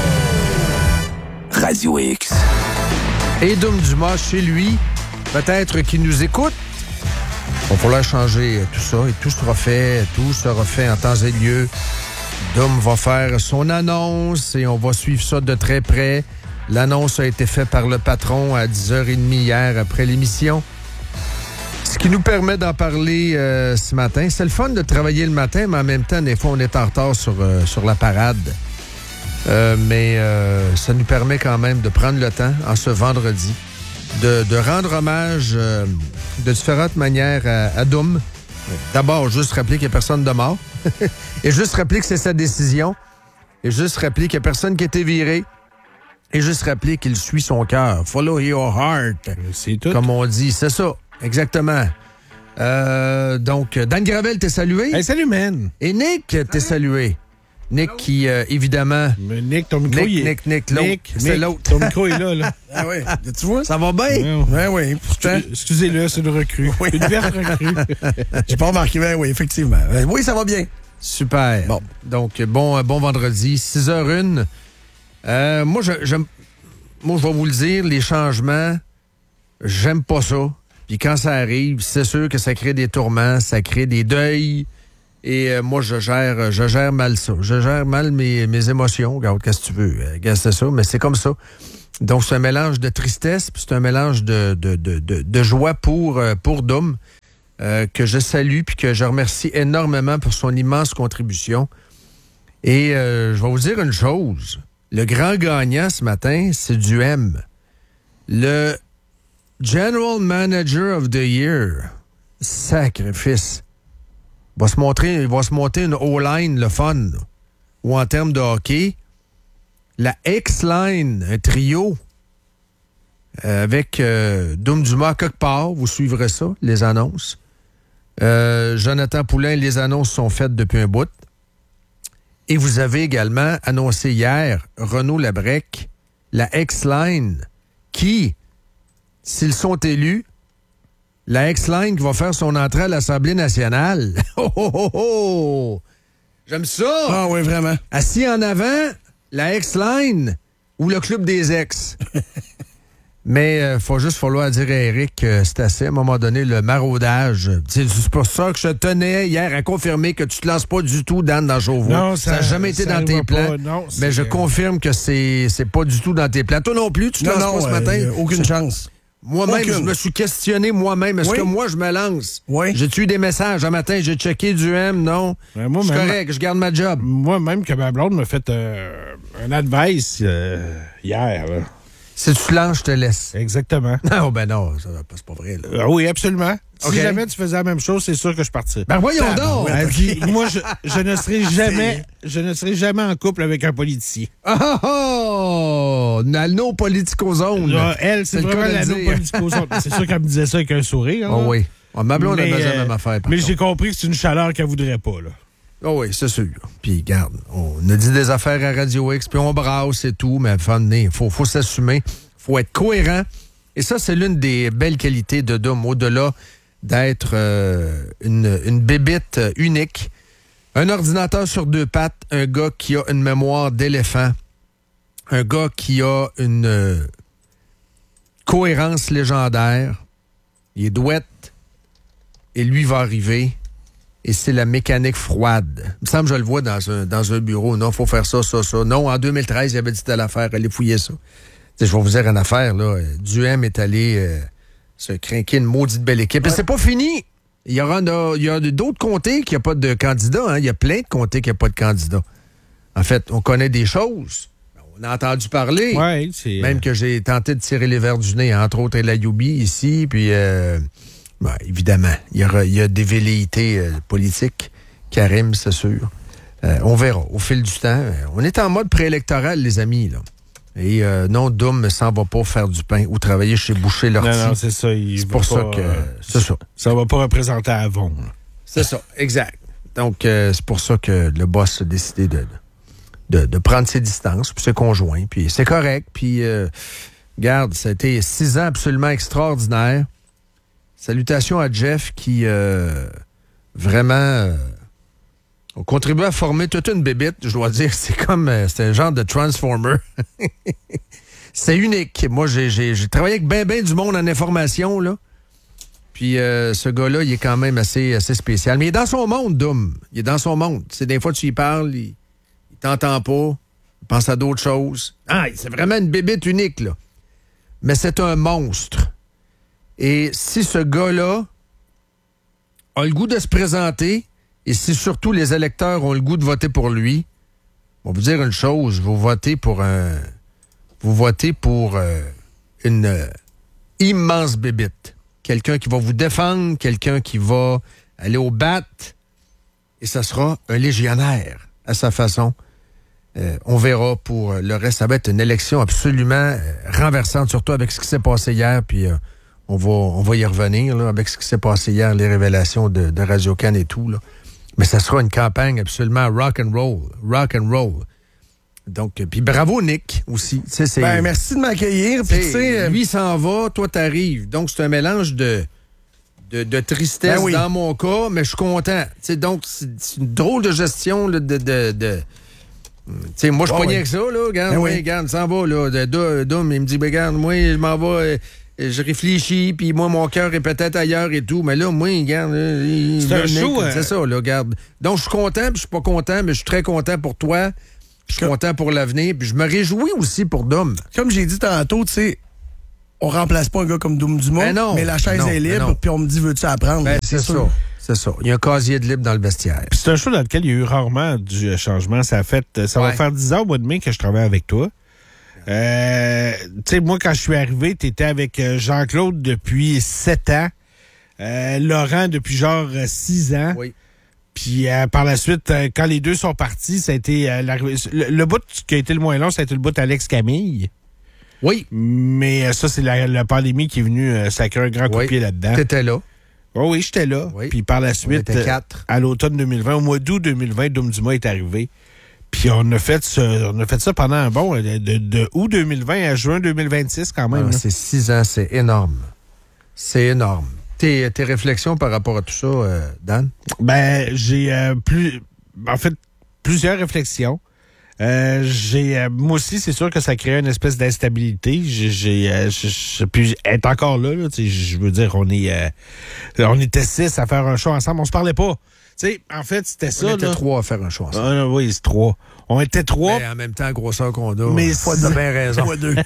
Radio X. Et Doom Dumas, chez lui, peut-être qu'il nous écoute. Il va falloir changer tout ça et tout sera fait en temps et lieu. Doom va faire son annonce et on va suivre ça de très près. L'annonce a été faite par le patron à 10h30 hier après l'émission. Ce qui nous permet d'en parler ce matin. C'est le fun de travailler le matin, mais en même temps, des fois, on est en retard sur la parade. Mais ça nous permet quand même de prendre le temps, en ce vendredi, de rendre hommage de différentes manières à Doom. D'abord, juste rappeler qu'il n'y a personne de mort. Et juste rappeler que c'est sa décision. Et juste rappeler qu'il n'y a personne qui a été viré. Et juste rappeler qu'il suit son cœur. Follow your heart. C'est tout. Comme on dit. C'est ça. Exactement. Donc, Dan Gravel t'es salué. Hey, salut, man. Et Nick t'es salué. Nick qui, évidemment... Mais Nick, ton micro, Nick, l'autre. C'est l'autre. Ton micro est là. Ah oui. Tu vois? Ça va bien? Oui. Pourtant... Excusez-le, c'est une recrue. Oui. Une verte recrue. J'ai pas remarqué, mais oui, effectivement. Oui, ça va bien. Super. Bon. Donc, bon vendredi, 6h01. Moi, je vais vous le dire, les changements, j'aime pas ça. Puis quand ça arrive, c'est sûr que ça crée des tourments, ça crée des deuils. Et moi, je gère mal ça. Je gère mal mes émotions. Regarde, qu'est-ce que tu veux? Regarde, c'est ça, mais c'est comme ça. Donc, c'est un mélange de tristesse, puis c'est un mélange de joie pour Dom, que je salue, puis que je remercie énormément pour son immense contribution. Et je vais vous dire une chose. Le grand gagnant ce matin, c'est du M. Le General Manager of the Year. Sacrifice. Il va se monter une O-line, le fun. Là. Ou en termes de hockey, la X-line, un trio, avec Doom Dumas quelque part. Vous suivrez ça, les annonces. Jonathan Poulain, les annonces sont faites depuis un bout. Et vous avez également annoncé hier Renaud Labrec, la X-line, qui, s'ils sont élus, la X-line qui va faire son entrée à l'Assemblée nationale. Oh, oh, oh, oh! J'aime ça! Ah oui, vraiment. Assis en avant, la X-line ou le Club des Ex. Mais faut juste falloir dire à Eric que c'est assez, à un moment donné, le maraudage. C'est pour ça que je tenais hier à confirmer que tu te lances pas du tout, Dan, dans Chauveau. Non, ça n'a jamais été dans tes plans. Non, mais je confirme que c'est pas du tout dans tes plans. Toi non plus, tu te lances pas ce matin? Aucune chance. Moi-même, je me suis questionné moi-même. Est-ce que moi, je me lance? Oui. J'ai-tu eu des messages un matin? J'ai checké du M? Non. Moi, c'est correct, je garde ma job. Moi-même, que ma blonde m'a fait un advice hier. Là. Si tu te lances, je te laisse. Exactement. Non, ben non, c'est pas vrai. Là. Oui, absolument. Okay. Si jamais tu faisais la même chose, c'est sûr que je partirais. Ben voyons donc! Elle dit, moi, je ne serai jamais en couple avec un politicien. Oh! La no-politico-zone. Elle, c'est vraiment la no-politico-zone. C'est sûr qu'elle me disait ça avec un sourire. Oh oui. Ma blonde n'a jamais même affaire. Mais j'ai compris que c'est une chaleur qu'elle voudrait pas, là. Oh oui, c'est sûr. Puis, garde, on a dit des affaires à Radio X, puis on brasse et tout, mais il faut s'assumer, faut être cohérent. Et ça, c'est l'une des belles qualités de Dom, au-delà d'être une bébite unique. Un ordinateur sur deux pattes, un gars qui a une mémoire d'éléphant, un gars qui a une cohérence légendaire. Il est douette, et lui va arriver. Et c'est la mécanique froide. Il me semble que je le vois dans un bureau. Non, il faut faire ça, ça, ça. Non, en 2013, il avait dit telle affaire. Allez fouiller ça. T'sais, je vais vous dire une affaire. Là. Duhem est allé se crinquer une maudite belle équipe. Et c'est pas fini. Il y a d'autres comtés qui n'ont pas de candidats. Hein. Il y a plein de comtés qui n'ont pas de candidats. En fait, on connaît des choses. On a entendu parler. Ouais, c'est... Même que j'ai tenté de tirer les verres du nez. Entre autres, la Youbi ici. Puis... Ben, évidemment, il y a des velléités politiques qui arrivent, c'est sûr. On verra au fil du temps. On est en mode préélectoral, les amis. Là. Et non, Dom ne s'en va pas faire du pain ou travailler chez Boucher Lortie. Non, c'est ça. C'est pour ça que... c'est ça. Ça va pas représenter Avon. C'est ça, exact. Donc, c'est pour ça que le boss a décidé de prendre ses distances, puis ses conjoints. Puis c'est correct. Puis, regarde, ça a été 6 ans absolument extraordinaires. Salutations à Jeff qui, vraiment, ont contribué à former toute une bébite, je dois dire. C'est c'est un genre de Transformer. C'est unique. Moi, j'ai travaillé avec ben du monde en information, là. Puis ce gars-là, il est quand même assez spécial. Mais il est dans son monde, Dom. Il est dans son monde. C'est des fois, tu y parles, il t'entend pas, il pense à d'autres choses. Ah, c'est vraiment une bébite unique, là. Mais c'est un monstre. Et si ce gars-là a le goût de se présenter, et si surtout les électeurs ont le goût de voter pour lui, on va vous dire une chose, vous votez pour une immense bébite. Quelqu'un qui va vous défendre, quelqu'un qui va aller au bat, et ça sera un légionnaire à sa façon. On verra pour le reste. Ça va être une élection absolument renversante, surtout avec ce qui s'est passé hier, puis... On va y revenir là, avec ce qui s'est passé hier, les révélations de Radio-Can et tout. Là. Mais ça sera une campagne absolument rock and roll. Donc, puis bravo Nick aussi. Merci de m'accueillir. Lui s'en va, toi t'arrives. Donc c'est un mélange de tristesse dans mon cas, mais je suis content. T'sais, donc c'est une drôle de gestion là, moi, je pognais avec ça, là. Regarde, regarde, s'en va, là. Dom, il me dit, regarde, moi, je m'en vais. je réfléchis, puis moi, mon cœur est peut-être ailleurs et tout. Mais là, moi, regarde... C'est un show... C'est ça, là, regarde. Donc, je suis content, puis je suis pas content, mais je suis très content pour toi. Je suis content pour l'avenir, puis je me réjouis aussi pour Dom. Comme j'ai dit tantôt, tu sais, on remplace pas un gars comme Doom Dumont, mais la chaise est libre, puis on me dit, veux-tu apprendre? Ben, c'est ça. C'est ça. Il y a un casier de libre dans le vestiaire. Puis c'est un show dans lequel il y a eu rarement du changement. Ça va faire 10 ans au mois de mai que je travaille avec toi. Tu sais, moi, quand je suis arrivé, tu étais avec Jean-Claude depuis 7 ans. Laurent depuis genre 6 ans. Oui. Puis par la suite, quand les deux sont partis, ça a été le bout qui a été le moins long, ça a été le bout d'Alex Camille. Oui. Mais ça, c'est la pandémie qui est venue sacrer un grand coup de pied là-dedans. T'étais là. Oh oui, j'étais là. Oui. Puis par la suite, à l'automne 2020, au mois d'août 2020, Doom Dumas est arrivé. Puis on a fait ça pendant un bon, de août 2020 à juin 2026 quand même. C'est 6 ans, c'est énorme. C'est énorme. Tes réflexions par rapport à tout ça, Dan? Ben, j'ai plusieurs réflexions. Moi aussi, c'est sûr que ça crée une espèce d'instabilité. Puis être encore là, je veux dire, on était 6 à faire un show ensemble. On se parlait pas. T'sais, en fait, c'était ça. On était là. 3 à faire un show ensemble. Oui, c'est 3. On était 3. Mais en même temps, grosseur qu'on a. Mais t'as bien raison. Fois 2.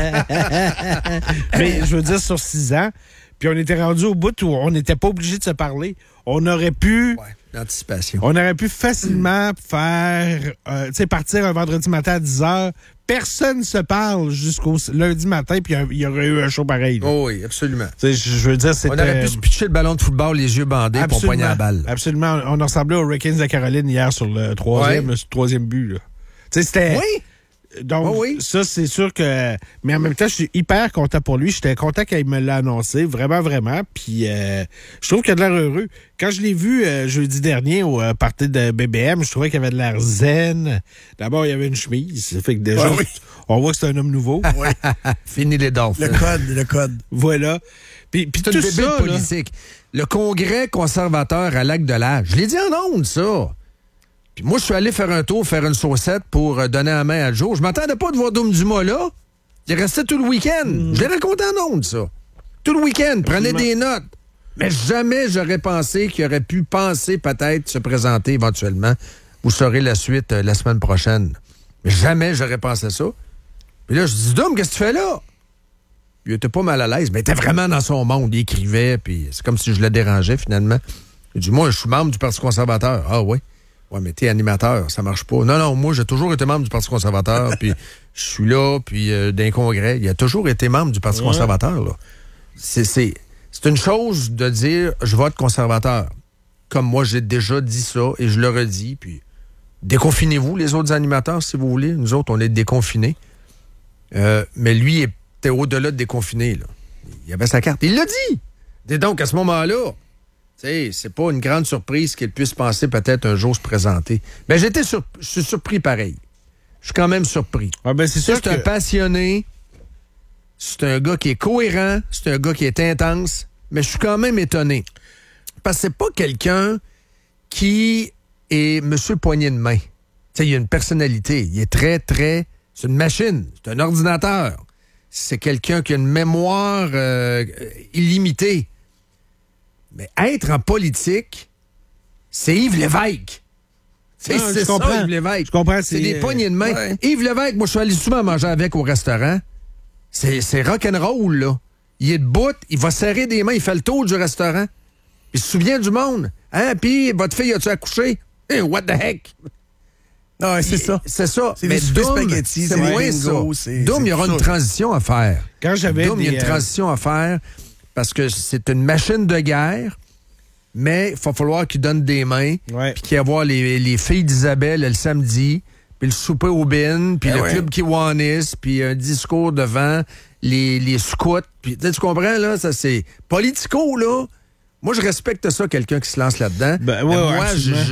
Mais je veux dire, sur 6 ans, puis on était rendu au bout où on n'était pas obligé de se parler. On aurait pu... Ouais, l'anticipation. On aurait pu facilement faire... partir un vendredi matin à 10h. Personne ne se parle jusqu'au lundi matin, puis il y aurait eu un show pareil. Oh oui, absolument. Je veux dire, c'était... On aurait pu se pitcher le ballon de football, les yeux bandés, pour poigner la balle. Absolument. On a ressemblé aux Hurricanes de Caroline hier sur le troisième but. Là. C'était... Oui! Donc, ça, c'est sûr que... Mais en même temps, je suis hyper content pour lui. J'étais content qu'il me l'a annoncé. Vraiment, vraiment. Puis, je trouve qu'il a de l'air heureux. Quand je l'ai vu jeudi dernier au party de BBM, je trouvais qu'il avait de l'air zen. D'abord, il y avait une chemise. Ça fait que déjà, on voit que c'est un homme nouveau. Fini les dolphins. Le code. Voilà. Puis c'est tout une bébé ça, politique. Le Congrès conservateur à Lac-de-L'Âge. Je l'ai dit en ondes, ça. Puis moi, je suis allé faire un tour, faire une saucette pour donner la main à Joe. Je m'attendais pas de voir Doom Dumas là. Il restait tout le week-end. Je l'ai raconté en ondes, ça. Tout le week-end, prenait des notes. Mais jamais j'aurais pensé qu'il aurait pu penser peut-être se présenter éventuellement. Vous saurez la suite la semaine prochaine. Mais jamais j'aurais pensé ça. Puis là, je dis, Doom, qu'est-ce que tu fais là? Il était pas mal à l'aise, mais il était vraiment dans son monde. Il écrivait, puis c'est comme si je le dérangeais finalement. Il dit, moi, je suis membre du Parti conservateur. Ah oui? Ouais, mais t'es animateur, ça marche pas. Non, moi, j'ai toujours été membre du Parti conservateur, puis je suis là, puis d'un congrès. Il a toujours été membre du Parti conservateur, là. C'est une chose de dire, je vote conservateur. Comme moi, j'ai déjà dit ça, et je le redis, puis déconfinez-vous, les autres animateurs, si vous voulez. Nous autres, on est déconfinés. Mais lui, il était au-delà de déconfiné, là. Il avait sa carte. Il l'a dit! Et donc, à ce moment-là... c'est pas une grande surprise qu'il puisse penser peut-être un jour se présenter. Mais je suis surpris pareil. Je suis quand même surpris. C'est un passionné, c'est un gars qui est cohérent, c'est un gars qui est intense, mais je suis quand même étonné. Parce que c'est pas quelqu'un qui est monsieur poignée de main. Il a une personnalité, il est très, très... C'est une machine, c'est un ordinateur. C'est quelqu'un qui a une mémoire illimitée. Mais être en politique, c'est Yves Lévesque. C'est ça, Yves Lévesque. Je comprends. C'est des poignées de main. Ouais. Yves Lévesque, moi, je suis allé souvent manger avec au restaurant. C'est rock'n'roll, là. Il est debout, il va serrer des mains, il fait le tour du restaurant. Il se souvient du monde. Hein? Puis, votre fille, as-tu accouché? Hey, what the heck? Non, c'est ça. C'est ça. Mais Doom, spaghetti, c'est moins bingo, ça. Doom, il y aura une transition à faire. Doom, il y a une transition à faire. Parce que c'est une machine de guerre, mais il va falloir qu'il donne des mains, puis qu'il y ait les filles d'Isabelle le samedi, puis le souper au bin, puis le club Kiwanis, puis un discours devant les scouts. Puis, tu comprends, là? Ça, c'est politico, là. Moi, je respecte ça, quelqu'un qui se lance là-dedans. Moi,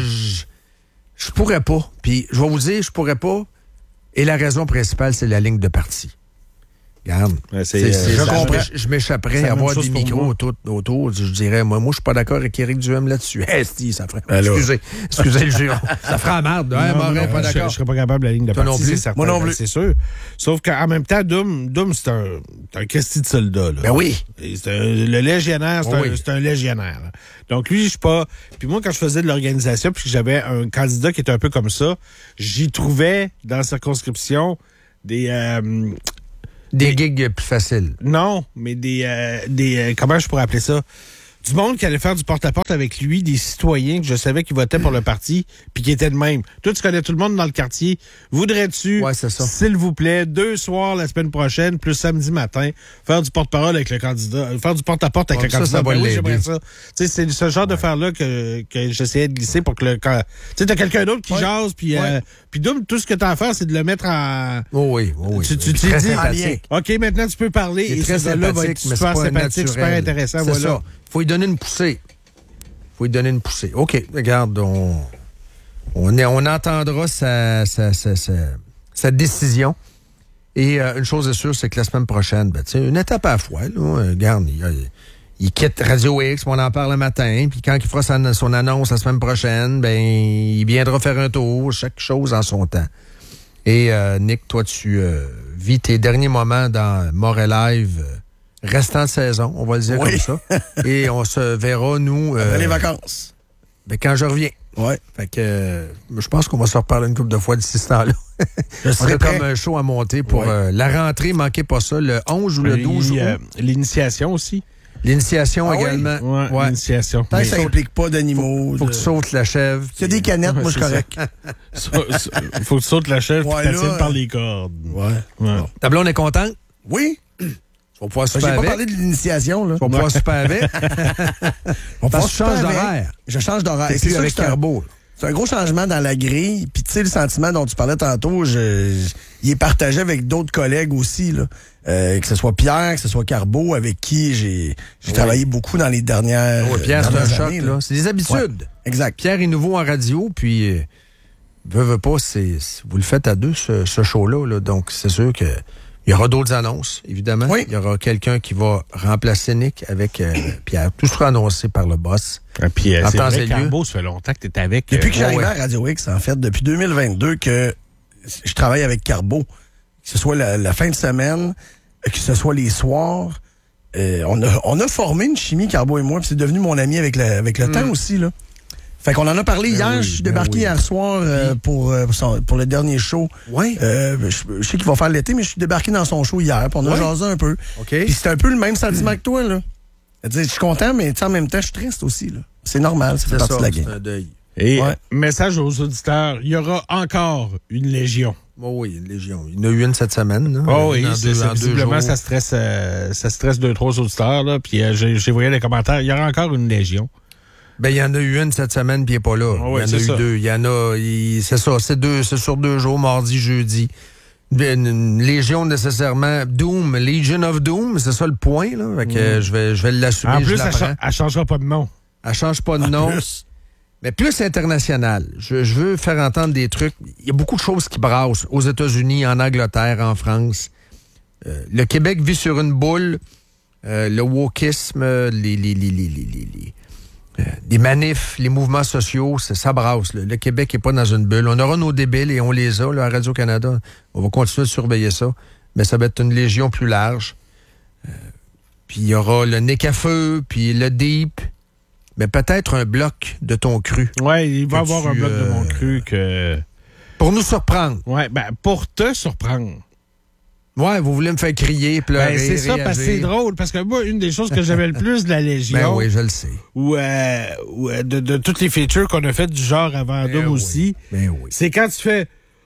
je pourrais pas. Puis, je vais vous dire, je pourrais pas. Et la raison principale, c'est la ligne de parti. Regarde. je comprends. Je m'échapperais à avoir des micros autour. Je dirais, moi, je suis pas d'accord avec Éric Duhem là-dessus. Ça ferait. Excusez le jeu. Ça ferait la merde. Morin, pas d'accord. Je serais pas capable de la ligne de partie, c'est certain. Moi non plus. C'est sûr. Sauf qu'en même temps, Doom, c'est un Christy de soldat. Là. Ben oui. Le légionnaire, c'est un légionnaire. Là. Donc lui, je suis pas... Puis moi, quand je faisais de l'organisation, puis que j'avais un candidat qui était un peu comme ça, j'y trouvais, dans la circonscription, des gigs plus faciles. Non, mais des comment je pourrais appeler ça? Du monde qui allait faire du porte-à-porte avec lui, des citoyens que je savais qui votaient pour le parti, puis qui étaient de même. Toi, tu connais tout le monde dans le quartier. Voudrais-tu, s'il vous plaît, 2 soirs la semaine prochaine, plus samedi matin, faire du porte-parole avec le candidat, faire du porte-à-porte avec le candidat? Ça va l'aider. J'aimerais ça. Tu sais, c'est ce genre de faire-là que j'essayais de glisser pour que le... Tu sais, t'as quelqu'un d'autre qui jase, puis tout ce que t'as à faire, c'est de le mettre en... Oui. Tu dis, OK, maintenant tu peux parler, et ce gars-là va être super sympathique, super intéressant, voilà. Ça. Faut lui donner une poussée. OK, regarde, on entendra sa décision. Et une chose est sûre, c'est que la semaine prochaine, une étape à la fois, là, regarde, il quitte Radio X, on en parle le matin, puis quand il fera son annonce la semaine prochaine, il viendra faire un tour, chaque chose en son temps. Et Nick, toi, tu vis tes derniers moments dans Moret Live restant de saison, on va le dire comme ça. Et on se verra, nous... Après les vacances. Quand je reviens. Ouais. Fait que je pense qu'on va se reparler une couple de fois d'ici ce temps-là. On a comme un show à monter pour la rentrée, manquez pas ça, le 11 ou le 12 août. L'initiation aussi. L'initiation également. Oui? L'initiation. Tant que ça implique pas d'animaux. Faut que tu sautes la chèvre. S'il y a des canettes, moi je suis correct. Faut que tu sautes la chèvre et tu par les cordes. Ouais. Ta blonde est contente? Oui. On va pouvoir super avec. J'ai pas parlé de l'initiation, là. On va pouvoir super avec. On Parce que tu changes d'horaire. Je change d'horaire. C'est plus avec Carbo. C'est un gros changement dans la grille. Puis, tu sais, le sentiment dont tu parlais tantôt, il est partagé avec d'autres collègues aussi, là. Que ce soit Pierre, que ce soit Carbo, avec qui j'ai travaillé beaucoup dans les dernières années. Pierre, c'est un choc, là. C'est des habitudes. Ouais, exact. Pierre est nouveau en radio, puis veut pas, vous le faites à deux, ce show-là, là. Donc, c'est sûr que il y aura d'autres annonces, évidemment. Oui. Il y aura quelqu'un qui va remplacer Nick avec Pierre. Tout sera annoncé par le boss. Puis, c'est vrai, Carbo, ça fait longtemps que tu es avec. Depuis que j'arrive à Radio X, en fait, depuis 2022, que je travaille avec Carbo. Que ce soit la fin de semaine, que ce soit les soirs. On a formé une chimie, Carbo et moi, puis c'est devenu mon ami avec le temps aussi, là. Fait qu'on en a parlé hier. Je suis débarqué hier soir pour le dernier show. Oui. Je sais qu'il va faire l'été, mais je suis débarqué dans son show hier. Puis on a jasé un peu. OK. Puis c'est un peu le même sentiment que toi, là. Je suis content, mais en même temps, je suis triste aussi, là. C'est normal, ça fait partie de la game. C'est un deuil. Et message aux auditeurs, il y aura encore une légion. Oui, une légion. Il y en a eu une cette semaine. Là. Oh oui, visiblement, ça stresse 2-3 auditeurs. Là, puis j'ai voyé les commentaires, il y aura encore une légion. Il y en a eu une cette semaine, puis il n'est pas là. Oh, oui, il y en a eu deux. Il y en a... c'est ça, c'est sur 2 jours, mardi, jeudi. Une légion nécessairement. Doom, Legion of Doom, c'est ça le point. Là. Fait que je vais l'assumer. En plus, elle ne changera pas de nom. Elle change pas de nom. Mais plus international. Je veux faire entendre des trucs. Il y a beaucoup de choses qui brassent aux États-Unis, en Angleterre, en France. Le Québec vit sur une boule. Le wokisme, les manifs, les mouvements sociaux, ça brasse. Le Québec n'est pas dans une bulle. On aura nos débiles et on les a là, à Radio-Canada. On va continuer de surveiller ça. Mais ça va être une légion plus large. Puis il y aura le Nick à feu, puis le Deep. Mais peut-être un bloc de ton cru. Oui, il va y avoir un bloc de mon cru que... Pour nous surprendre. Oui, pour te surprendre. Ouais, vous voulez me faire crier, pleurer, c'est ça, réagir. parce que c'est drôle. Parce que moi, une des choses que j'avais le plus de la Légion... oui, je le sais. Ou de toutes les features qu'on a faites du genre avant Doom aussi, c'est quand tu fais...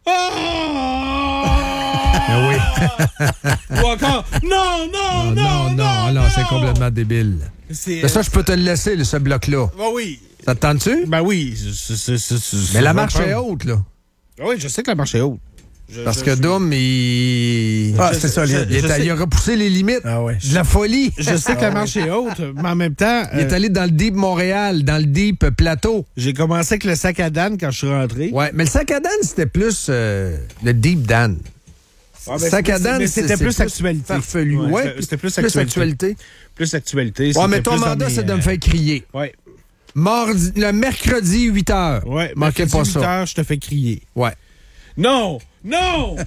oui. Ou encore... Non, c'est complètement débile. Mais ça, je peux te le laisser, ce bloc-là. Oui. Ça te tente-tu? Oui. Mais la marche est haute, là. Oui, je sais que la marche est haute. Parce que Doom, c'est solide. Il a repoussé les limites de la folie. Je sais que la marche est haute, mais en même temps... Il est allé dans le Deep Montréal, dans le Deep Plateau. J'ai commencé avec le sac à Dan quand je suis rentré. Ouais, mais le sac à Dan, c'était plus le Deep Dan. Sac à dents, c'était plus actualité. Farfelu. Ouais, c'était plus actualité. Plus actualité. Ouais, mais ton mandat, c'est de me faire crier. Ouais. Le mercredi, 8 h. Ouais, manquez pas ça. 8 h, je te fais crier. Ouais. Non! Non!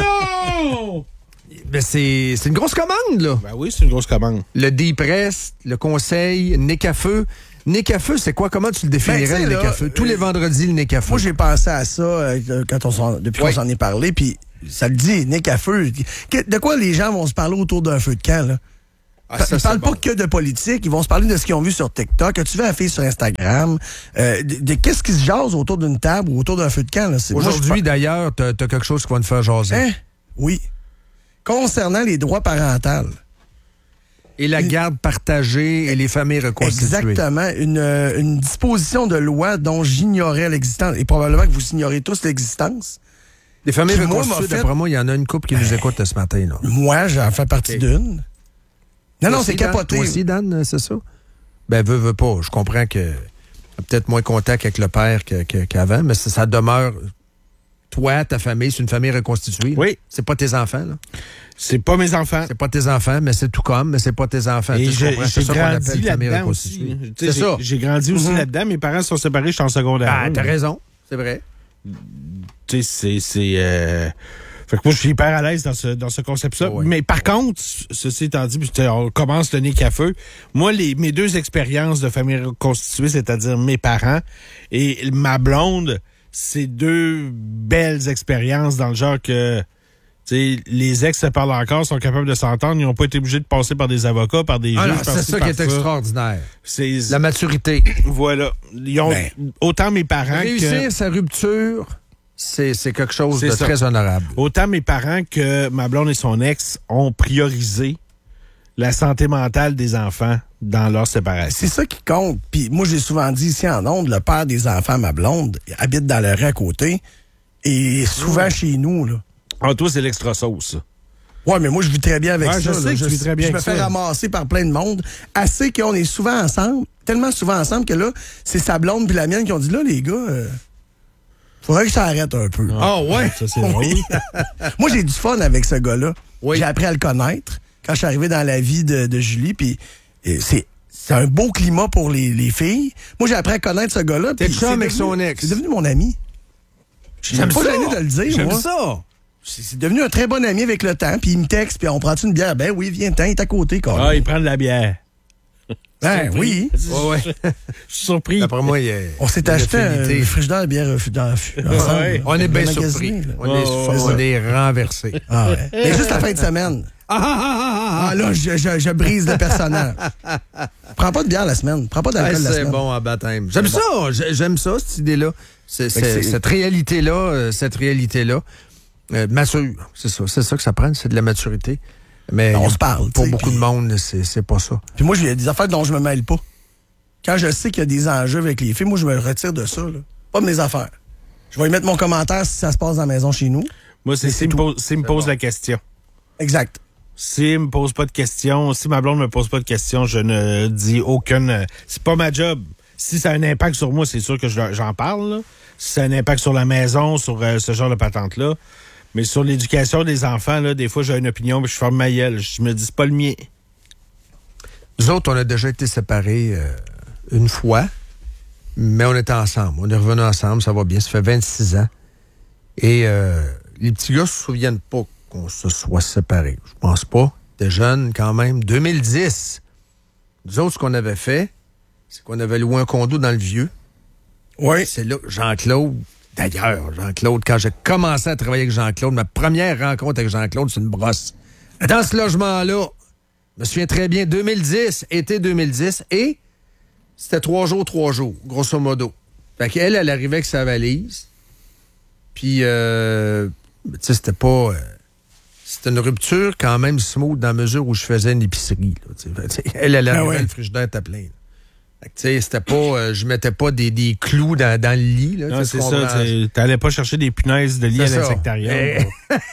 Non! Ben c'est une grosse commande, là. Ben oui, c'est une grosse commande. Le Depress, le conseil, Nick à feu. Nick à feu, c'est quoi? Comment tu le définirais, le Nick à feu? Tous les vendredis, le Nick à feu. Moi, j'ai pensé à ça depuis qu'on s'en est parlé, puis ça le dit, Nick à feu. De quoi les gens vont se parler autour d'un feu de camp, là? Ils ne parlent pas que de politique, ils vont se parler de ce qu'ils ont vu sur TikTok. As-tu vu la fille sur Instagram? De qu'est-ce qui se jase autour d'une table ou autour d'un feu de camp? Là? Aujourd'hui, d'ailleurs, t'as quelque chose qui va nous faire jaser. Hein? Oui. Concernant les droits parentaux. Et la garde partagée et les familles reconstituées. Exactement. Une disposition de loi dont j'ignorais l'existence. Et probablement que vous ignorez tous l'existence. Les familles reconstituées, d'après moi, il y en a une couple qui nous écoute ce matin. Là. Moi, j'en fais partie d'une. Non, c'est capoté. Toi aussi, Dan, c'est ça? Ben, veux pas. Je comprends que peut-être moins contact avec le père qu'avant, mais ça demeure... Toi, ta famille, c'est une famille reconstituée. Oui. C'est pas tes enfants, là. C'est pas mes enfants. C'est pas tes enfants, mais c'est tout comme, mais c'est pas tes enfants. Et j'ai grandi là-dedans aussi. C'est ça. J'ai grandi aussi là-dedans. Mes parents sont séparés, je suis en secondaire. Ah, t'as raison. C'est vrai. Tu sais, Fait que moi, je suis hyper à l'aise dans ce concept-là. Oui. Mais par contre, ceci étant dit, on commence le nez à feu. Moi, mes deux expériences de famille reconstituée, c'est-à-dire mes parents et ma blonde, c'est deux belles expériences dans le genre que les ex se parlent encore, sont capables de s'entendre, ils n'ont pas été obligés de passer par des avocats, par des juges. C'est ça qui est extraordinaire. C'est la maturité. Voilà. Ils ont autant mes parents réussir sa rupture, c'est quelque chose de très honorable. Autant mes parents que ma blonde et son ex ont priorisé la santé mentale des enfants dans leur séparation. C'est ça qui compte. Puis moi, j'ai souvent dit ici en ondes, le père des enfants, ma blonde, habite dans le rue à côté et souvent chez nous, là. Ah, toi, c'est l'extra sauce. Ouais, mais moi, je vis très bien avec ça. Je sais que tu vis très bien avec ça. Je me fais ramasser par plein de monde. Assez qu'on est souvent ensemble, tellement souvent ensemble que là, c'est sa blonde puis la mienne qui ont dit, là, les gars, faudrait que ça arrête un peu. Ah ouais? Ça, c'est drôle. Moi, j'ai du fun avec ce gars-là. Oui. J'ai appris à le connaître quand je suis arrivé dans la vie de Julie, puis c'est un beau climat pour les filles. Moi, j'ai appris à connaître ce gars-là. T'es chum avec son ex. C'est devenu mon ami. J'aime pas gêné de le dire, J'aime moi. ça. C'est devenu un très bon ami avec le temps, puis il me texte, puis on prend-tu une bière? Ben oui, viens, il est à côté, quand même. Ah, il prend de la bière. Ben oui. Ouais. Je suis surpris. D'après moi, on s'est acheté un frigidaire de bière ensemble. Ouais. On est bien surpris. On est renversé. Ah ouais. Mais juste la fin de semaine. Ah là, je brise le personnage. Prends pas de bière la semaine. Prends pas d'alcool la semaine. C'est bon à baptême. J'aime ça. J'aime ça, cette idée-là. Cette réalité-là. Mature. C'est ça que ça prend. C'est de la maturité. Mais on se parle. Pour beaucoup de monde, c'est pas ça. Puis moi, il y a des affaires dont je me mêle pas. Quand je sais qu'il y a des enjeux avec les filles, moi, je me retire de ça. Là. Pas de mes affaires. Je vais y mettre mon commentaire si ça se passe dans la maison chez nous. Moi, s'il me pose la question. Exact. S'il me pose pas de questions, si ma blonde me pose pas de questions, je ne dis aucune... C'est pas ma job. Si ça a un impact sur moi, c'est sûr que j'en parle. Là. Si ça a un impact sur la maison, sur ce genre de patente-là. Mais sur l'éducation des enfants, là, des fois, j'ai une opinion, mais je ferme ma gueule. Je me dis, c'est pas le mien. Nous autres, on a déjà été séparés une fois, mais on était ensemble. On est revenus ensemble, ça va bien. Ça fait 26 ans. Et les petits gars se souviennent pas qu'on se soit séparés. Je pense pas. T'es jeune quand même. 2010. Nous autres, ce qu'on avait fait, c'est qu'on avait loué un condo dans le Vieux. Oui. C'est là, Jean-Claude. D'ailleurs, Jean-Claude, quand j'ai commencé à travailler avec Jean-Claude, ma première rencontre avec Jean-Claude, c'est une brosse. Dans ce logement-là, je me souviens très bien, 2010, été 2010, et c'était 3 jours, grosso modo. Fait qu'elle, elle arrivait avec sa valise, puis, tu sais, c'était pas... c'était une rupture quand même smooth dans la mesure où je faisais une épicerie. Là, elle arrivait, le frigidaire était plein. Là. Tu sais, c'était pas... je mettais pas des clous dans le lit. Là, non, c'est ça. T'allais pas chercher des punaises de lit à l'insectarium.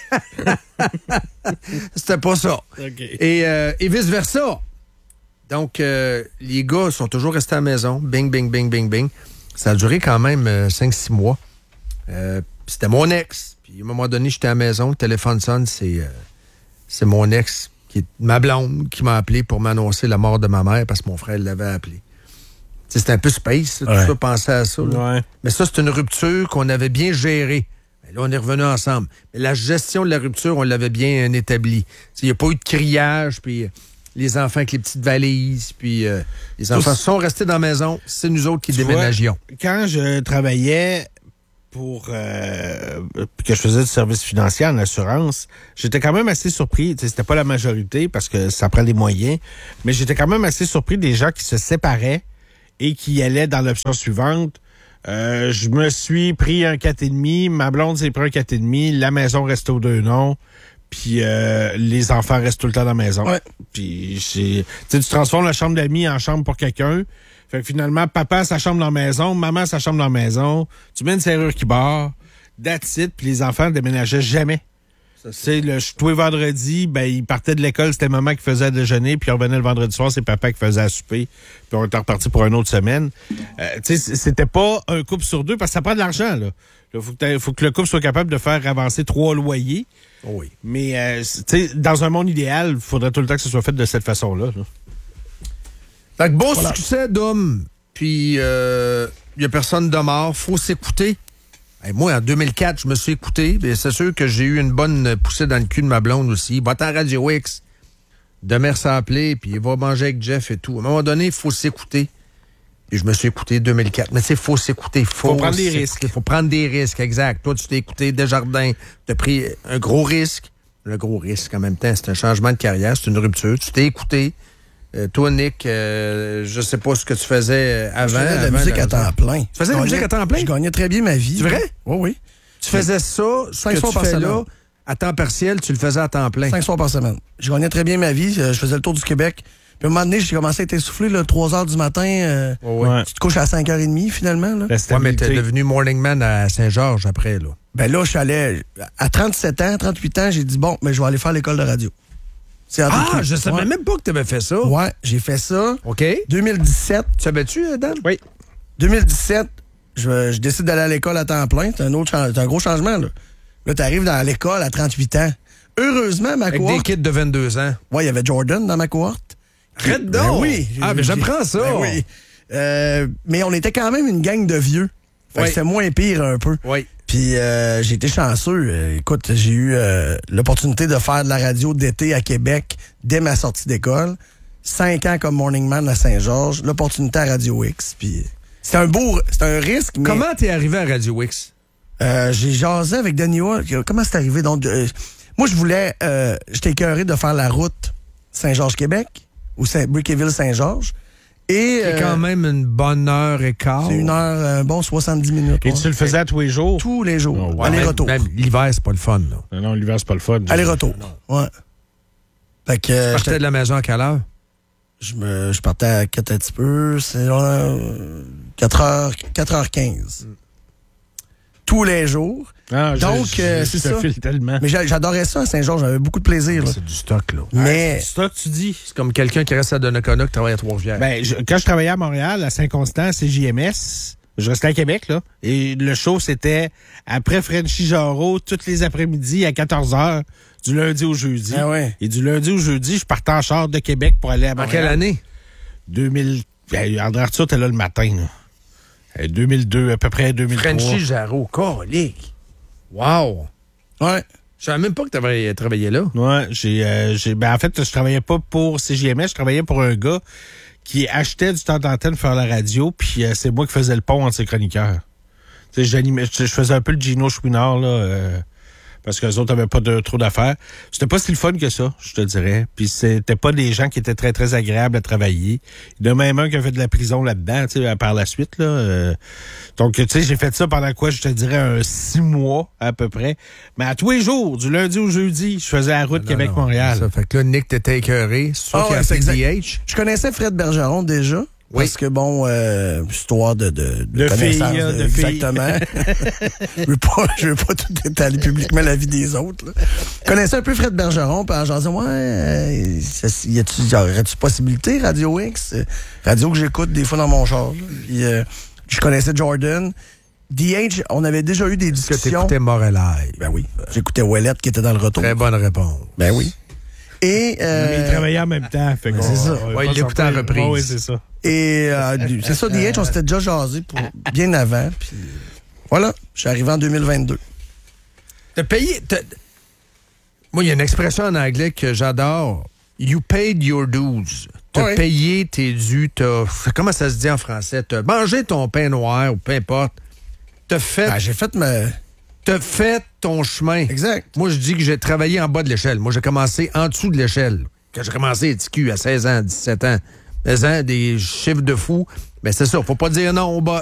C'était pas ça. Okay. Et vice-versa. Donc, les gars sont toujours restés à la maison. Bing, bing, bing, bing, bing. Ça a duré quand même 5-6 mois. Puis c'était mon ex. Puis à un moment donné, j'étais à la maison, le téléphone sonne, c'est mon ex, qui est ma blonde, qui m'a appelé pour m'annoncer la mort de ma mère parce que mon frère l'avait appelé. C'était un peu space, tout ça, penser à ça. Ouais. Mais ça, c'est une rupture qu'on avait bien gérée. Mais là, on est revenus ensemble. Mais la gestion de la rupture, on l'avait bien établie. Il n'y a pas eu de criage, puis les enfants avec les petites valises, puis les enfants sont restés dans la maison. C'est nous autres qui déménagions. Quand je travaillais pour que je faisais du service financier en assurance, j'étais quand même assez surpris. C'était pas la majorité parce que ça prend des moyens, mais j'étais quand même assez surpris des gens qui se séparaient et qui allaient dans l'option suivante. Je me suis pris un 4,5, ma blonde s'est pris un 4,5, la maison reste aux 2 noms, puis les enfants restent tout le temps dans la maison. Ouais. Puis tu transformes la chambre d'amis en chambre pour quelqu'un. Fait que finalement, papa sa chambre dans la maison, maman sa chambre dans la maison, tu mets une serrure qui barre, that's it, puis les enfants déménageaient jamais. Tous les vendredis, ils partaient de l'école, c'était maman qui faisait à déjeuner, puis on revenait le vendredi soir, c'est papa qui faisait à souper, puis on était reparti pour une autre semaine. C'était pas un couple sur 2, parce que ça prend de l'argent, là. Faut que le couple soit capable de faire avancer 3 loyers. Oh oui. Mais, dans un monde idéal, il faudrait tout le temps que ce soit fait de cette façon-là. Là. Fait que bon succès, Dom. Puis, il n'y a personne de mort. Faut s'écouter. Hey, moi, en 2004, je me suis écouté. C'est sûr que j'ai eu une bonne poussée dans le cul de ma blonde aussi. Va-t'en à Radio X. Demers s'est appelé, puis il va manger avec Jeff et tout. À un moment donné, il faut s'écouter. Et je me suis écouté 2004. Mais tu sais, il faut s'écouter. Faut prendre des risques. Il faut prendre des risques, exact. Toi, tu t'es écouté Desjardins. Tu as pris un gros risque. Le gros risque, en même temps, c'est un changement de carrière. C'est une rupture. Tu t'es écouté. Toi, Nick, je sais pas ce que tu faisais avant. Je faisais de la musique à temps plein. Tu faisais de la musique à temps plein? Je gagnais très bien ma vie. C'est vrai? Oui, oui. Tu faisais ça, 5 soirs par semaine. Là, à temps partiel, tu le faisais à temps plein. 5 soirs par semaine. Je gagnais très bien ma vie. Je faisais le tour du Québec. Puis à un moment donné, j'ai commencé à être essoufflé, 3 heures du matin. Tu te couches à 5h30, finalement. Là. Ouais, mais t'es devenu morning man à Saint-Georges après, là. Ben là, je suis allé... À 37 ans, 38 ans, j'ai dit, bon, mais je vais aller faire l'école de radio. Je savais même pas que tu avais fait ça. Ouais, j'ai fait ça. OK. 2017. Tu savais-tu, Dan? Oui. 2017, je décide d'aller à l'école à temps plein. C'est un gros changement, là. Là, t'arrives dans l'école à 38 ans. Heureusement, ma cohorte... Avec des kids de 22 ans. Ouais, il y avait Jordan dans ma cohorte. Crête donc! Oui. Mais j'apprends ça. Ben oui. Mais on était quand même une gang de vieux. Fait que c'était moins pire un peu. Oui. Puis j'ai été chanceux. Écoute, j'ai eu l'opportunité de faire de la radio d'été à Québec dès ma sortie d'école. 5 ans comme morning man à Saint-Georges. L'opportunité à Radio X. Puis c'est un risque. Mais... Comment t'es arrivé à Radio X? J'ai jasé avec Denis Hall. Comment c'est arrivé? Donc, moi, j'étais écœuré de faire la route Saint-Georges-Québec ou Brickeville-Saint-Georges. C'est quand même une bonne heure et quart. C'est une heure, un bon 70 minutes. Et tu le faisais à tous les jours? Tous les jours. Oh, wow. Aller-retour. Même l'hiver, c'est pas le fun, là. Non, l'hiver, c'est pas le fun. Aller-retour. Ouais. Fait que. Tu partais de la maison à quelle heure? Je partais à 4 un petit peu. C'est 4h15. Tous les jours. Ah, donc, c'est ça. Tellement. Mais j'adorais ça à Saint-Georges. J'avais beaucoup de plaisir. C'est du stock, là. Mais. Du stock, tu dis? C'est comme quelqu'un qui reste à Donnacona qui travaille à Trois-Rivières. Quand je travaillais à Montréal, à Saint-Constant, à CJMS, je restais à Québec, là. Et le show, c'était après Frenchy Jarreau, tous les après-midi à 14h, du lundi au jeudi. Ah ouais. Et du lundi au jeudi, je partais en char de Québec pour aller à Montréal. En quelle année? 2000. André Arthur était là le matin, là. 2002, à peu près 2003. Frenchy Jarreau, colique. Wow! Ouais. Je savais même pas que tu avais travaillé là. Ouais, en fait, je travaillais pas pour CJMS, je travaillais pour un gars qui achetait du temps d'antenne faire la radio, puis c'est moi qui faisais le pont entre ses chroniqueurs. Tu sais, je faisais un peu le Gino Chouinard, là, parce que les autres n'avaient pas trop d'affaires. C'était pas si le fun que ça, je te dirais. Puis c'était pas des gens qui étaient très, très agréables à travailler. Il y en a même un qui a fait de la prison là-dedans, tu sais, par la suite, là. Donc, tu sais, j'ai fait ça pendant quoi, je te dirais, 6 mois, à peu près. Mais à tous les jours, du lundi au jeudi, je faisais la route Québec-Montréal. Ça fait que là, Nick, t'étais écœuré. C'est sûr qu'il a fait DH. Je connaissais Fred Bergeron déjà. Oui. Parce que, bon, histoire de filles, exactement. Je veux pas tout étaler publiquement la vie des autres. Là. Je connaissais un peu Fred Bergeron, puis j'en disais, aurait-tu possibilité, Radio X? Radio que j'écoute des fois dans mon char. Puis, je connaissais Jordan. DH, on avait déjà eu des Est-ce que discussions. t'écoutais Morelai? Ben oui. J'écoutais Ouellette qui était dans le retour. Très bonne réponse. Ben oui. Et Mais il travaillait en même temps. Fait c'est ça. Ouais, il l'écoutait en reprise. Oui, c'est ça. Et c'est ça, DH, on s'était déjà jasé bien avant. Puis voilà, je suis arrivé en 2022. T'as payé... Moi, il y a une expression en anglais que j'adore. You paid your dues. T'as Ouais. payé tes dus. Comment ça se dit en français? T'as mangé ton pain noir ou peu importe. T'as fait... J'ai fait T'as fait ton chemin. Exact. Moi, je dis que j'ai travaillé en bas de l'échelle. Moi, j'ai commencé en dessous de l'échelle. Quand j'ai commencé à TQ à 16 ans, 17 ans, des chiffres de fou. Mais c'est ça, faut pas dire non au bas.